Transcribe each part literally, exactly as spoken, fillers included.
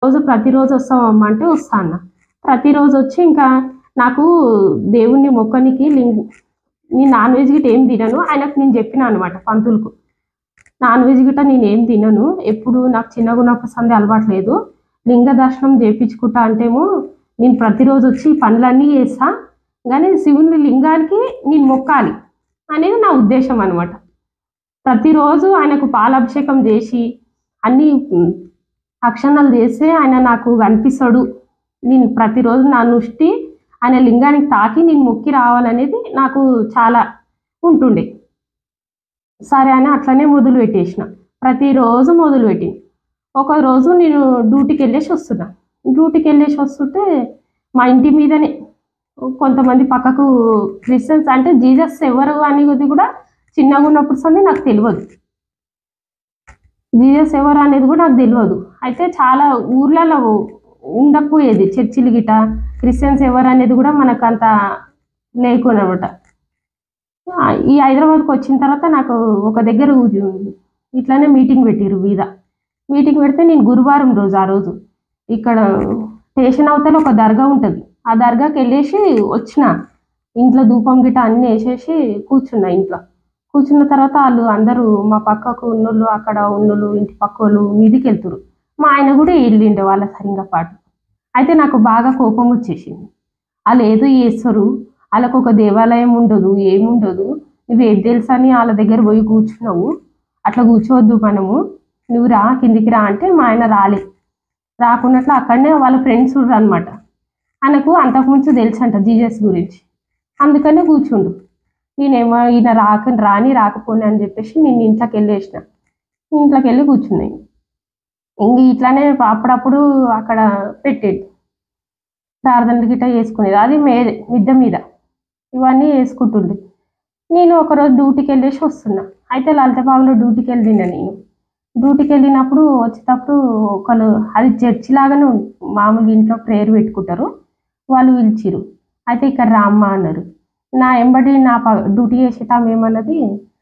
రోజు ప్రతిరోజు వస్తావమ్మా అంటే వస్తా అన్న. ప్రతిరోజు వచ్చి ఇంకా నాకు దేవుణ్ణి మొక్కనికి లింగ్ నేను నాన్ వెజ్ గిట్ట ఏం తినను. ఆయనకు నేను చెప్పిన అనమాట పంతులకు, నాన్ వెజ్ గిట్ట నేను ఏం తినను, ఎప్పుడు నాకు చిన్నగా ఉన్నప్పుడు సందే అలవాటు లేదు, లింగ దర్శనం చేయించుకుంటా అంటేమో నేను ప్రతిరోజు వచ్చి పనులన్నీ చేస్తా, కానీ శివుని లింగానికి నేను మొక్కాలి అనేది నా ఉద్దేశం అనమాట. ప్రతిరోజు ఆయనకు పాలాభిషేకం చేసి అన్ని అక్షణాలు చేస్తే ఆయన నాకు కనిపిస్తాడు, నేను ప్రతిరోజు నా నుష్టి ఆయన లింగానికి తాకి నేను మొక్కి రావాలనేది నాకు చాలా ఉంటుండే. సరే అని అట్లనే మొదలు పెట్టేసిన, ప్రతిరోజు మొదలు పెట్టి ఒక రోజు నేను డ్యూటీకి వెళ్ళేసి వస్తున్నా. డ్యూటీకి వెళ్ళేసి వస్తుంటే మా ఇంటి మీదనే కొంతమంది పక్కకు క్రిస్టియన్స్, అంటే జీసస్ ఎవరు అనేది కూడా చిన్నగా ఉన్నప్పుడు సంది నాకు తెలియదు, జీసస్ ఎవరు అనేది కూడా నాకు తెలియదు. అయితే చాలా ఊర్లలో ఉండకపోయేది చర్చిలు గిట, క్రిస్టియన్స్ ఎవరు అనేది కూడా మనకు అంత లేకునమాట. ఈ హైదరాబాద్కి వచ్చిన తర్వాత నాకు ఒక దగ్గర ఇట్లానే మీటింగ్ పెట్టిరు మీద. మీటింగ్ పెడితే నేను గురువారం రోజు ఆ రోజు ఇక్కడ స్టేషన్ అవతల ఒక దర్గా ఉంటుంది, ఆ దర్గాకి వెళ్ళేసి వచ్చిన. ఇంట్లో ధూపం గిట అన్నీ వేసేసి కూర్చున్నా. ఇంట్లో కూర్చున్న తర్వాత వాళ్ళు అందరూ మా పక్కకు ఉన్నోళ్ళు, అక్కడ ఉన్నోళ్ళు, ఇంటి పక్క వాళ్ళు మీదికి వెళ్తురు. మా ఆయన కూడా వెళ్ళిండే వాళ్ళ సరిగా పాటు. అయితే నాకు బాగా కోపం వచ్చేసింది, వాళ్ళు ఏదో చేస్తారు, వాళ్ళకు ఒక దేవాలయం ఉండదు, ఏముండదు, నువ్వు ఏది తెలుసా అని వాళ్ళ దగ్గర పోయి కూర్చున్నావు, అట్లా కూర్చోవద్దు మనము, నువ్వు రా కిందికి రా అంటే మా ఆయన రాలే. రాకున్నట్లు అక్కడనే వాళ్ళ ఫ్రెండ్స్ ఉండరు అనమాట. ఆయనకు అంతకుముందు తెలుసు అంట జీసస్ గురించి, అందుకనే కూర్చుండు. నేనేమో ఈయన రాక రాని రాకపోని అని చెప్పేసి నేను ఇంట్లోకి వెళ్ళేసిన. ఇంట్లోకి వెళ్ళి కూర్చున్నాయి. ఇంక ఇట్లానే అప్పుడప్పుడు అక్కడ పెట్టేది ప్రార్థనలు గిట్ట వేసుకునేది, అది మే మిద్ద మీద ఇవన్నీ వేసుకుంటుండే. నేను ఒకరోజు డ్యూటీకి వెళ్ళేసి వస్తున్నా. అయితే లలితబాబులో డ్యూటీకి వెళ్ళిన. నేను డ్యూటీకి వెళ్ళినప్పుడు వచ్చేటప్పుడు ఒకళ్ళు, అది చర్చి లాగానే మామూలుగా ఇంట్లో ప్రేయర్ పెట్టుకుంటారు, వాళ్ళు పిలిచిరు. అయితే ఇక్కడ రామ్మ అన్నారు. నా ఎంబడి నా ప డ్యూటీ చేసేటాం ఏమన్నది,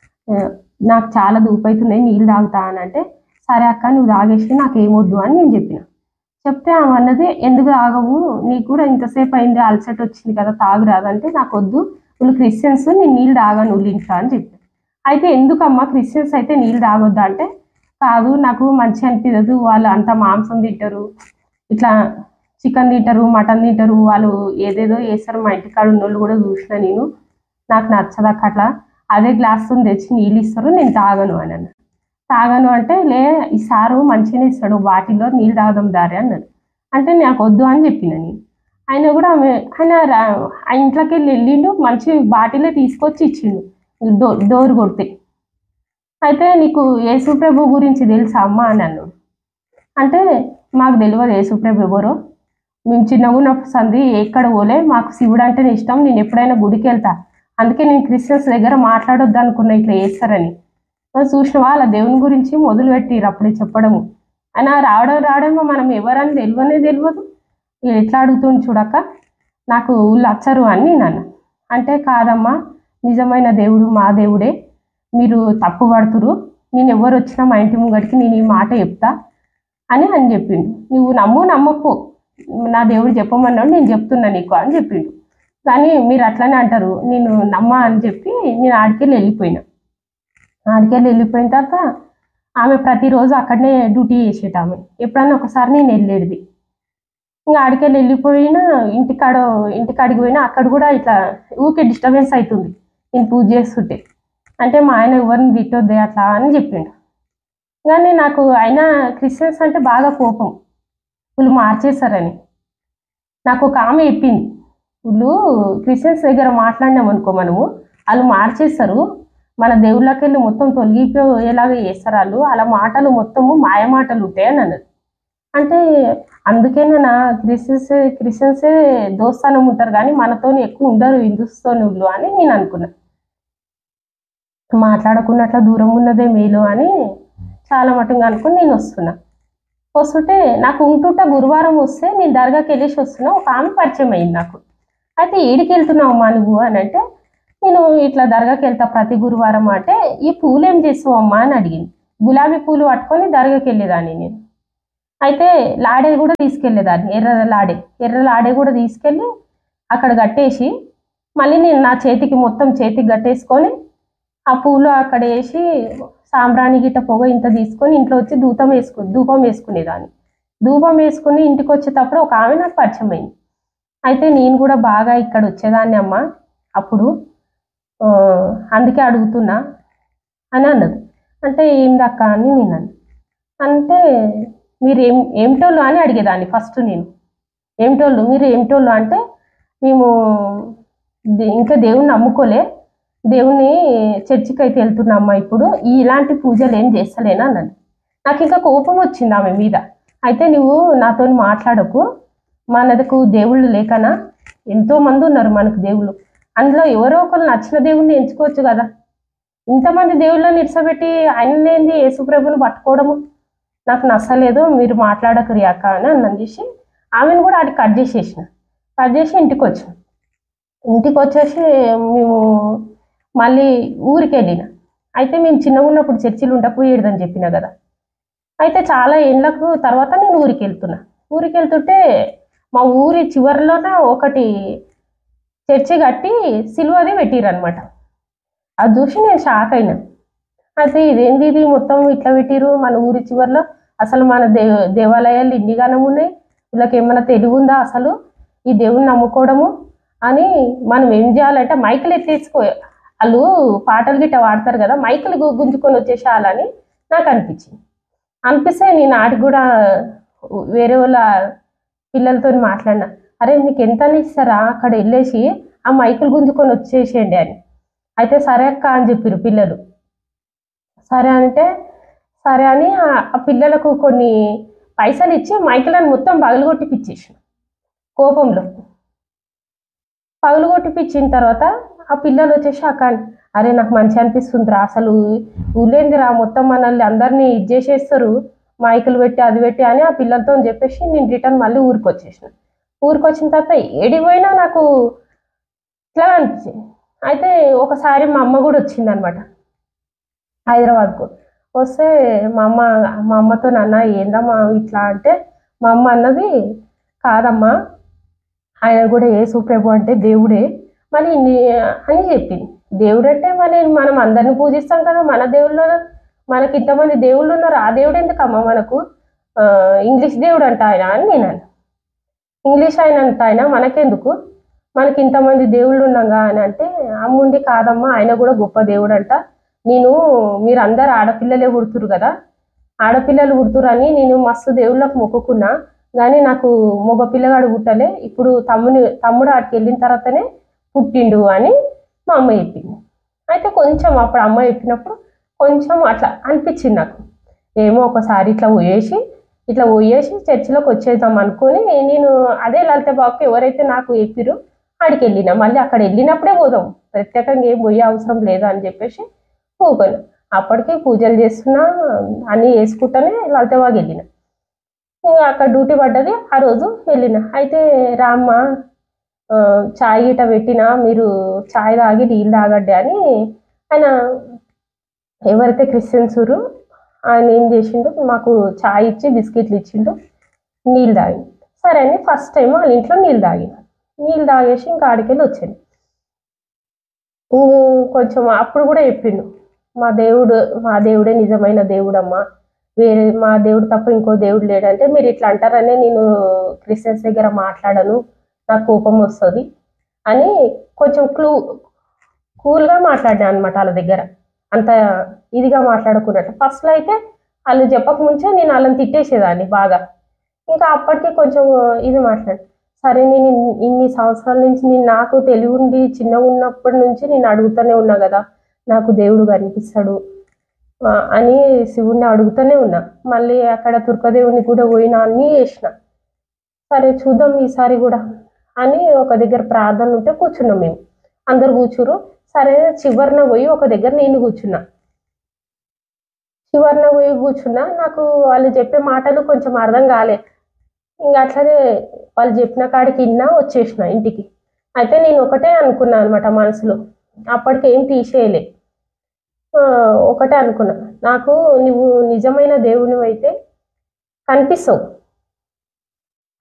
నాకు చాలా దూపైతున్నాయి నీళ్ళు తాగుతా అని అంటే, సరే అక్క నువ్వు తాగేసి నాకేమొద్దు అని నేను చెప్పిన. చెప్తే ఆమె అన్నది, ఎందుకు తాగవు, నీకు కూడా ఇంతసేపు అయింది అలసట వచ్చింది కదా తాగురాదంటే, నాకు వద్దు, వాళ్ళు క్రిస్టియన్స్, నేను నీళ్ళు తాగాను వాళ్ళు ఇంట్లో అని చెప్పాను. అయితే ఎందుకమ్మా క్రిస్టియన్స్ అయితే నీళ్ళు తాగొద్దా అంటే, కాదు నాకు మంచి అనిపించదు, వాళ్ళు అంత మాంసం తింటారు, ఇట్లా చికెన్ తింటారు, మటన్ తింటారు, వాళ్ళు ఏదేదో వేస్తారు, మా ఇంటికాడ ఉన్న వాళ్ళు కూడా చూసిన నేను, నాకు నచ్చదాక అట్లా అదే గ్లాస్తో తెచ్చి నీళ్ళు ఇస్తారు, నేను తాగను అని అన్న. తాగను అంటే, లే ఈ సారు మంచిగానే ఇస్తాడు, బాటిల్లో నీళ్ళు తాగదాం దారి అన్నాడు. అంటే నాకు వద్దు అని చెప్పిన నేను. ఆయన కూడా ఆయన ఆ ఇంట్లోకి వెళ్ళి వెళ్ళిండు, మంచి బాటిలే తీసుకొచ్చి ఇచ్చిండు డో డోర్ కొడితే. అయితే నీకు యేసుప్రభు గురించి తెలుసా అమ్మ అని అన్నాడు. అంటే మాకు తెలియదు యేసుప్రభు ఎవరో, మేము చిన్నగా ఉన్నప్పుడు సంది ఎక్కడ పోలే, మాకు శివుడు అంటేనే ఇష్టం, నేను ఎప్పుడైనా గుడికి వెళ్తా, అందుకే నేను క్రిస్టియన్స్ దగ్గర మాట్లాడొద్దు అనుకున్నా ఇట్లా చేస్తారని. చూసిన వాళ్ళ దేవుని గురించి మొదలు పెట్టిరు అప్పుడే చెప్పడము. అయినా రావడం రావడమో మనం ఎవరని తెలియనే తెలియదు, ఎట్లా అడుగుతుంది చూడక, నాకు ఊళ్ళు వచ్చరు అని నన్ను అంటే, కాదమ్మా నిజమైన దేవుడు మా దేవుడే, మీరు తప్పు పడుతురు, నేను ఎవరు వచ్చినా మా ఇంటి ముంగడికి నేను ఈ మాట చెప్తా అని అని చెప్పిండు. నువ్వు నమ్ము నమ్మకు, నా దేవుడు చెప్పమన్నాడు నేను చెప్తున్నా నీకు అని చెప్పిండు. కానీ మీరు అట్లనే అంటారు, నేను నమ్మ అని చెప్పి నేను ఆడికెళ్ళి వెళ్ళిపోయినా. ఆడికెళ్ళి వెళ్ళిపోయిన తర్వాత ఆమె ప్రతిరోజు అక్కడనే డ్యూటీ చేసేట ఆమె, ఎప్పుడన్నా ఒకసారి నేను వెళ్ళేది. ఇంకా ఆడికెళ్ళి వెళ్ళిపోయినా, ఇంటికాడ ఇంటికాడికి పోయినా అక్కడ కూడా ఇట్లా ఊకే డిస్టర్బెన్స్ అవుతుంది నేను పూజ చేస్తుంటే. అంటే మా ఆయన ఎవరిని తిట్టొద్దే అట్లా అని చెప్పిండు. కానీ నాకు అయినా క్రిస్టియన్స్ అంటే బాగా కోపం, వీళ్ళు మార్చేస్తారని. నాకు ఒక ఆమె చెప్పింది, వీళ్ళు క్రిస్టియన్స్ దగ్గర మాట్లాడినాం అనుకో మనము, వాళ్ళు మార్చేస్తారు, మన దేవుళ్ళకి వెళ్ళి మొత్తం తొలగిపోయేలాగా చేస్తారు వాళ్ళు, అలా మాటలు మొత్తము మాయ మాటలు ఉంటాయి అని అన్నది. అంటే అందుకేనా క్రిస్టియన్స్ క్రిస్టియన్సే దోస్తానం ఉంటారు కానీ మనతో ఎక్కువ ఉండరు హిందూస్తోని వీళ్ళు అని నేను అనుకున్నా. మాట్లాడకున్నట్ల దూరం ఉన్నదే మేలు అని చాలా మటుగా అనుకుని నేను వస్తున్నా. వస్తుంటే నాకు ఉంటుంటా గురువారం వస్తే నేను దర్గాకి వెళ్ళేసి వస్తున్నా, ఒక ఆమె పరిచయం అయింది నాకు. అయితే ఏడికి వెళ్తున్నావు అమ్మా నువ్వు అని అంటే, నేను ఇట్లా దర్గాకి వెళ్తా ప్రతి గురువారం అంటే, ఈ పూలు ఏం చేస్తావు అమ్మా అని అడిగింది. గులాబీ పూలు పట్టుకొని దర్గాకి వెళ్ళేదాన్ని నేను. అయితే లాడే కూడా తీసుకెళ్ళేదాన్ని, ఎర్ర లాడే ఎర్ర లాడే కూడా తీసుకెళ్ళి అక్కడ కట్టేసి మళ్ళీ నేను నా చేతికి మొత్తం చేతికి కట్టేసుకొని ఆ పూలు అక్కడ వేసి సాంబ్రాణి గిట్ట పొగ ఇంత తీసుకొని ఇంట్లో వచ్చి ధూపం వేసుకు ధూపం వేసుకునేదాన్ని. ధూపం వేసుకుని ఇంటికి వచ్చేటప్పుడు ఒక ఆమె నాకు పరిచయం అయింది. అయితే నేను కూడా బాగా ఇక్కడ వచ్చేదాన్ని అమ్మ అప్పుడు, అందుకే అడుగుతున్నా అని అన్నది. అంటే ఏందక్క అని నేను అన్న. అంటే మీరు ఏం ఏమిటోళ్ళు అని అడిగేదాన్ని ఫస్ట్ నేను. ఏమిటోళ్ళు మీరు ఏమిటోళ్ళు అంటే మేము ఇంకా దేవుణ్ణి నమ్ముకోలే, దేవుణ్ణి చర్చికి అయితే వెళ్తున్నామ్మా, ఇప్పుడు ఇలాంటి పూజలు ఏం చేస్తలేనా అన్నది. నాకు ఇంకా కోపం వచ్చింది ఆమె మీద. అయితే నువ్వు నాతో మాట్లాడకు, మనకు దేవుళ్ళు లేకనా, ఎంతో మంది ఉన్నారు మనకు దేవుళ్ళు, అందులో ఎవరో ఒకరు నచ్చిన దేవుణ్ణి ఎంచుకోవచ్చు కదా, ఇంతమంది దేవుళ్ళని ఇడిసబెట్టి ఆయననేంది యేసుప్రభుని పట్టుకోవడము నాకు నచ్చలేదు, మీరు మాట్లాడకు రియాక అని అన్నది చేసి ఆమెను కూడా అది కట్ చేసేసిన. కట్ చేసి ఇంటికి వచ్చిన. ఇంటికి వచ్చేసి మేము మళ్ళీ ఊరికి వెళ్ళిన. అయితే మేము చిన్నగా ఉన్నప్పుడు చర్చిలు ఉండకపోయేదని చెప్పిన కదా. అయితే చాలా ఏళ్ళకు తర్వాత నేను ఊరికి వెళ్తున్నా. ఊరికి వెళ్తుంటే మా ఊరి చివరిలోన ఒకటి చర్చి కట్టి సిలువది పెట్టిరనమాట. అది చూసి నేను షాక్ అయినా. అయితే ఇదేంది ఇది మొత్తం ఇట్లా పెట్టిరు మన ఊరి చివరిలో, అసలు మన దే దేవాలయాలు ఇన్నిగానం ఉన్నాయి, వీళ్ళకి ఏమైనా తెలివి ఉందా అసలు ఈ దేవుని నమ్ముకోవడము అని. మనం ఏం చేయాలంటే మైకులు ఎత్తేసుకో, వాళ్ళు పాటలు గిట్ట వాడతారు కదా, మైకులు గుంజుకొని వచ్చేసేయాలని నాకు అనిపించింది. అనిపిస్తే నేను ఆడికి కూడా వేరే వాళ్ళ పిల్లలతో మాట్లాడినా, అరే మీకు ఎంత ఇస్తారా అక్కడ వెళ్ళేసి ఆ మైకులు గుంజుకొని వచ్చేసేయండి అని. అయితే సరే అక్క అని చెప్పారు పిల్లలు. సరే అంటే సరే అని ఆ పిల్లలకు కొన్ని పైసలు ఇచ్చి మైకులను మొత్తం పగలగొట్టిపిచ్చేసిన. కోపంలో పగలగొట్టిపిచ్చిన తర్వాత ఆ పిల్లలు వచ్చేసి అక్క, అరే నాకు మంచి అనిపిస్తుందిరా, అసలు ఊళ్ళేందిరా మొత్తం మనల్ని అందరినీ ఇది చేసేస్తారు మైకులు పెట్టి అది పెట్టి అని ఆ పిల్లలతో చెప్పేసి నేను రిటర్న్ మళ్ళీ ఊరికి వచ్చేసిన. ఊరికి వచ్చిన తర్వాత ఏడిపోయినా నాకు ఇట్లా అనిపించింది. అయితే ఒకసారి మా అమ్మ కూడా వచ్చింది అనమాట హైదరాబాద్కు. వస్తే మా అమ్మ మా అమ్మతో నాన్న ఏందమ్మా ఇట్లా అంటే, మా అమ్మ అన్నది కాదమ్మా ఆయన కూడా యేసు ప్రభు అంటే దేవుడే మరి అని చెప్పింది. దేవుడు అంటే మరి మనం అందరిని పూజిస్తాం కదా, మన దేవుళ్ళు మనకి ఇంతమంది దేవుళ్ళు ఉన్నారు, ఆ దేవుడు ఎందుకమ్మా మనకు, ఇంగ్లీష్ దేవుడు అంట ఆయన అని నేను అన్న. ఇంగ్లీష్ ఆయన అంట ఆయన మనకెందుకు, మనకి ఇంతమంది దేవుళ్ళు ఉన్నాగా అని అంటే, అమ్ముండి కాదమ్మా ఆయన కూడా గొప్ప దేవుడు అంట, నేను మీరు అందరు ఆడపిల్లలే పుడుతురు కదా, ఆడపిల్లలు పుడుతురు అని నేను మస్తు దేవుళ్ళకు మొక్కుకున్నా కానీ నాకు మగ పిల్లగాడు పుట్టలే, ఇప్పుడు తమ్ముని తమ్ముడు ఆడికి వెళ్ళిన తర్వాతనే పుట్టిండు అని మా అమ్మ చెప్పింది. అయితే కొంచెం అప్పుడు అమ్మ చెప్పినప్పుడు కొంచెం అట్లా అనిపించింది నాకు, ఏమో ఒకసారి ఇట్లా పోయేసి ఇట్లా పోయేసి చర్చిలోకి వచ్చేద్దాం అనుకొని నేను అదే లలిత బాబుకి ఎవరైతే నాకు చెప్పిరు ఆడికి వెళ్ళినా, మళ్ళీ అక్కడ వెళ్ళినప్పుడే పోదాం, ప్రత్యేకంగా ఏం పోయే అవసరం లేదు అని చెప్పేసి పోగాను. అప్పటికే పూజలు చేస్తున్నా అన్నీ వేసుకుంటానే లలిత బాబుకి వెళ్ళిన. ఇంకా అక్కడ డ్యూటీ పడ్డది, ఆ రోజు వెళ్ళిన. అయితే రామ్మ చాయ్ గిట పెట్టినా మీరు చాయ్ తాగి నీళ్ళు తాగడ్డి అని ఆయన ఎవరైతే క్రిస్టియన్స్ ఆయన ఏం చేసిండు, మాకు చాయ్ ఇచ్చి బిస్కెట్లు ఇచ్చిండు, నీళ్ళు తాగి. సరే అని ఫస్ట్ టైం వాళ్ళ ఇంట్లో నీళ్ళు తాగిన. నీళ్ళు తాగేసి ఇంకా ఆడికెళ్ళి వచ్చాను. కొంచెం అప్పుడు కూడా చెప్పిండు, మా దేవుడు మా దేవుడే నిజమైన దేవుడమ్మా, వేరే మా దేవుడు తప్ప ఇంకో దేవుడు లేడంటే మీరు ఇట్లా అంటారనే నేను క్రిస్టియన్స్ దగ్గర మాట్లాడను, నాకు కోపం వస్తుంది అని కొంచెం క్లూ కూల్గా మాట్లాడినా అనమాట వాళ్ళ దగ్గర, అంత ఇదిగా మాట్లాడుకున్నట్టు. ఫస్ట్లో అయితే వాళ్ళు చెప్పకముంచే నేను వాళ్ళని తిట్టేసేదాన్ని బాగా. ఇంకా అప్పటికి కొంచెం ఇది మాట్లాడు, సరే నేను ఇన్ని సంవత్సరాల నుంచి నేను నాకు తెలివి ఉండి చిన్నగా ఉన్నప్పటి నుంచి నేను అడుగుతూనే ఉన్నా కదా నాకు దేవుడు కనిపిస్తాడు అని శివుణ్ణి అడుగుతూనే ఉన్నా, మళ్ళీ అక్కడ తుర్కదేవుని కూడా పోయినా అన్నీ చేసిన, సరే చూద్దాం ఈసారి కూడా అని ఒక దగ్గర ప్రార్థన ఉంటే కూర్చున్నాం మేము, అందరు కూర్చురు. సరే చివరిన పోయి ఒక దగ్గర నేను కూర్చున్నా, చివరిన పోయి కూర్చున్నా. నాకు వాళ్ళు చెప్పే మాటలు కొంచెం అర్థం కాలే, ఇంకా అట్లనే వాళ్ళు చెప్పిన కాడికి విన్నా వచ్చేసిన ఇంటికి. అయితే నేను ఒకటే అనుకున్నా అనమాట మనసులో, అప్పటికి ఏం తీసేయలే, ఒకటే అనుకున్నా, నాకు నువ్వు నిజమైన దేవుని అయితే కనిపిస్తావు,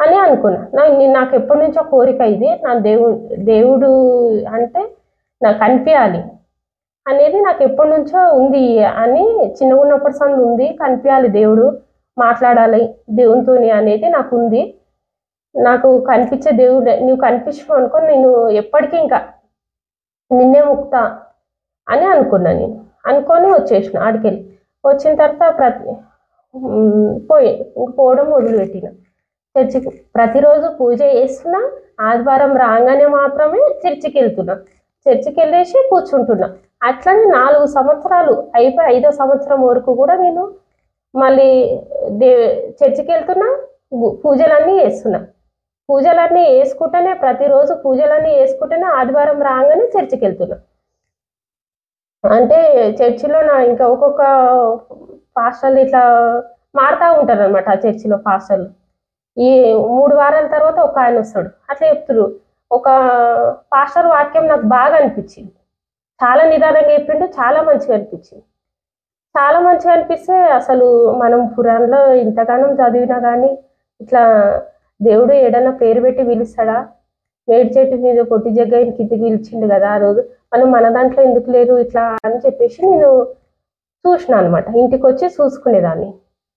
అని అనుకున్నా. నా నాకు ఎప్పటి నుంచో కోరిక ఇది, నా దేవుడు దేవుడు అంటే నాకు కనిపించాలి అనేది నాకు ఎప్పటి నుంచో ఉంది అని, చిన్నగా ఉన్నప్పటి సంది ఉంది, కనిపించాలి దేవుడు, మాట్లాడాలి దేవునితోని అనేది నాకు ఉంది. నాకు కనిపించే దేవుడు నువ్వు కనిపించు అనుకో, నేను ఎప్పటికీ ఇంకా నిన్నే ముక్తా అని అనుకున్నా. నేను అనుకొని వచ్చేసిన ఆడికెళ్ళి. వచ్చిన తర్వాత ప్రతి పోయి ఇంక పోవడం మొదలుపెట్టిన చర్చికి. ప్రతిరోజు పూజ చేస్తున్నా, ఆదివారం రాగానే మాత్రమే చర్చికి వెళ్తున్నా. చర్చికి వెళ్ళేసి కూర్చుంటున్నా. అట్లనే నాలుగు సంవత్సరాలు అయిపోయి ఐదో సంవత్సరం వరకు కూడా నేను మళ్ళీ దే చర్చికి వెళ్తున్నా, పూజలన్నీ చేస్తున్నా. పూజలన్నీ వేసుకుంటేనే ప్రతిరోజు పూజలన్నీ వేసుకుంటేనే ఆదివారం రాగానే చర్చికి వెళ్తున్నా. అంటే చర్చిలో నా ఇంకా ఒక్కొక్క పాస్టర్లు ఇట్లా మారుతూ ఉంటారు అనమాట. ఆ చర్చిలో పాస్టర్లు ఈ మూడు వారాల తర్వాత ఒక ఆయన వస్తాడు, అట్లా చెప్తారు. ఒక పాస్టర్ వాక్యం నాకు బాగా అనిపించింది, చాలా నిదానంగా చెప్పిండు, చాలా మంచిగా అనిపించింది. చాలా మంచిగా అనిపిస్తే అసలు మనం పురాణంలో ఇంతగానం చదివినా కానీ ఇట్లా దేవుడు ఏడన్నా పేరు పెట్టి పిలుస్తాడా? మేడి చెట్టు మీద పొట్టి జగ్గయ్యని కిందికి పిలిచిండు కదా ఆ రోజు, మనం మన దాంట్లో ఎందుకు లేరు ఇట్లా అని చెప్పేసి నేను చూసిన అనమాట. ఇంటికి వచ్చి చూసుకునేదాన్ని.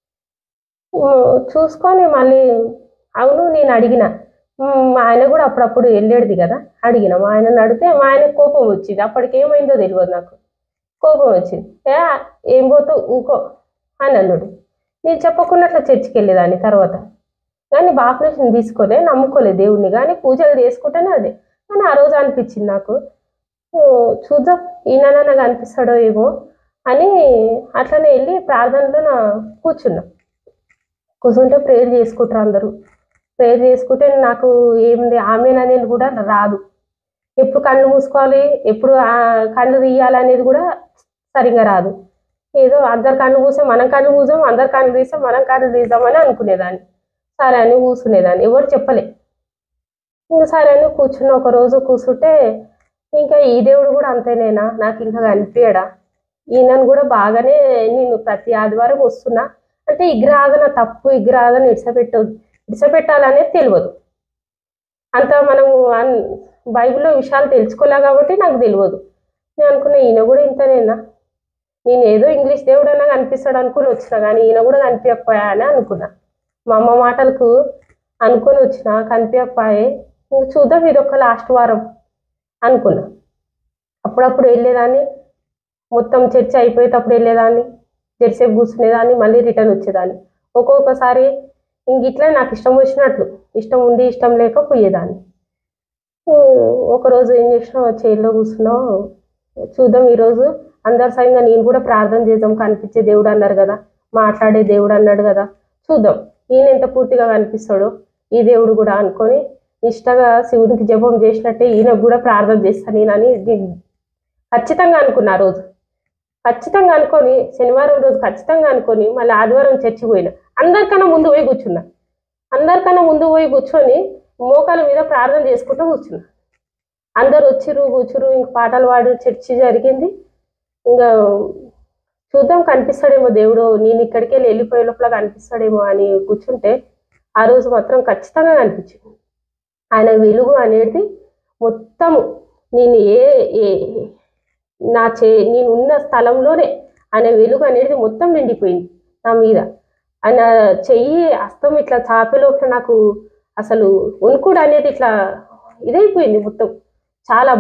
చూసుకొని మళ్ళీ అవును నేను అడిగిన, మా ఆయన కూడా అప్పుడప్పుడు వెళ్ళేది కదా, అడిగిన మా ఆయనని అడిగితే మా ఆయన కోపం వచ్చింది. అప్పటికి ఏమైందో తెలియదు నాకు, కోపం వచ్చింది. ఏ ఏం పోతావు ఊకో అని అన్నాడు. నేను చెప్పకుండా అట్లా చర్చికి వెళ్ళేదాన్ని. తర్వాత కానీ బాప్టిజం తీసుకోలే, నమ్ముకోలే దేవుణ్ణి, కానీ పూజలు చేసుకుంటేనే అదే. కానీ ఆ రోజు అనిపించింది నాకు, చూద్దాం ఈయన నాకు అనిపిస్తాడో ఏమో అని అట్లనే వెళ్ళి ప్రార్థనలో నా కూర్చున్నా. కూర్చుంటే ప్రేయర్ చేసుకుంటారు అందరూ. ప్రేయర్ చేసుకుంటే నాకు ఏమింది ఆమెన్ అనేది కూడా రాదు. ఎప్పుడు కళ్ళు మూసుకోవాలి, ఎప్పుడు కళ్ళు తీయాలనేది కూడా సరిగా రాదు. ఏదో అందరు కళ్ళు మూసాం మనం కళ్ళు మూసాం, అందరు కళ్ళు తీసాం మనం కళ్ళు తీద్దామని అనుకునేదాన్ని. సరే అని కూర్చునేదాన్ని, ఎవరు చెప్పలే. ఇంకా సరే అని కూర్చున్న ఒక రోజు కూర్చుంటే, ఇంకా ఈ దేవుడు కూడా అంతేనేనా, నాకు ఇంకా కనిపించడా, ఈయనను కూడా బాగానే నేను ప్రతి ఆదివారం వస్తున్నా అంటే విగ్రహాధన తప్పు, విగ్రహాధన ఇడిసపెట్టు ఇడిసపెట్టాలనేది తెలియదు. అంత మనము బైబిల్లో విషయాలు తెలుసుకోలే కాబట్టి నాకు తెలియదు. నేను అనుకున్నా ఈయన కూడా ఇంతనేనా, నేను ఏదో ఇంగ్లీష్ దేవుడు అన్నా కనిపిస్తాడు అనుకుని వచ్చిన, కానీ ఈయన కూడా కనిపించకపోయా అని అనుకున్నా. మా అమ్మ మాటలకు అనుకొని వచ్చిన, కనిపించకపోయే. ఇంక చూద్దాం ఇది ఒక లాస్ట్ వారం అనుకున్నా. అప్పుడప్పుడు వెళ్ళేదాన్ని, మొత్తం చర్చ అయిపోయేటప్పుడు వెళ్ళేదాన్ని, జెర్సేపు కూర్చునేదాన్ని, మళ్ళీ రిటర్న్ వచ్చేదాన్ని. ఒక్కొక్కసారి ఇంక ఇట్లా నాకు ఇష్టం వచ్చినట్లు, ఇష్టం ఉండి ఇష్టం లేక పోయేదాన్ని. ఒకరోజు ఏం చేసినా చైర్లో కూర్చున్నాం, చూద్దాం ఈరోజు అందరి సాయంగా నేను కూడా ప్రార్థన చేద్దాం, కనిపించే దేవుడు అన్నారు కదా, మాట్లాడే దేవుడు అన్నాడు కదా, చూద్దాం ఈయన ఎంత పూర్తిగా కనిపిస్తాడో ఈ దేవుడు కూడా అనుకొని నిష్టగా శివునికి జపం చేసినట్టే ఈయనకు కూడా ప్రార్థన చేస్తాను నేనని ఖచ్చితంగా అనుకున్నా. ఆ రోజు ఖచ్చితంగా అనుకొని శనివారం రోజు ఖచ్చితంగా అనుకొని మళ్ళీ ఆదివారం చర్చికి పోయినా. అందరికన్నా ముందు పోయి కూర్చున్నా. అందరికన్నా ముందు పోయి కూర్చొని మోకాల మీద ప్రార్థన చేసుకుంటూ కూర్చున్నా. అందరు వచ్చిరు కూర్చురు, ఇంక పాటలు పాడు చర్చి జరిగింది. ఇంకా చూద్దాం కనిపిస్తాడేమో దేవుడు, నేను ఇక్కడికి వెళ్ళి వెళ్ళిపోయే లోపల కనిపిస్తాడేమో అని కూర్చుంటే ఆ రోజు మాత్రం ఖచ్చితంగా కనిపించింది. ఆయన వెలుగు అనేది మొత్తము నేను ఏ ఏ నా చే నేను ఉన్న స్థలంలోనే ఆయన వెలుగు అనేది మొత్తం నిండిపోయింది నా మీద. ఆయన చెయ్యి అస్తం ఇట్లా చాపేలోపల నాకు అసలు వణుకుడు అనేది ఇట్లా ఇదైపోయింది. మొత్తం చాలా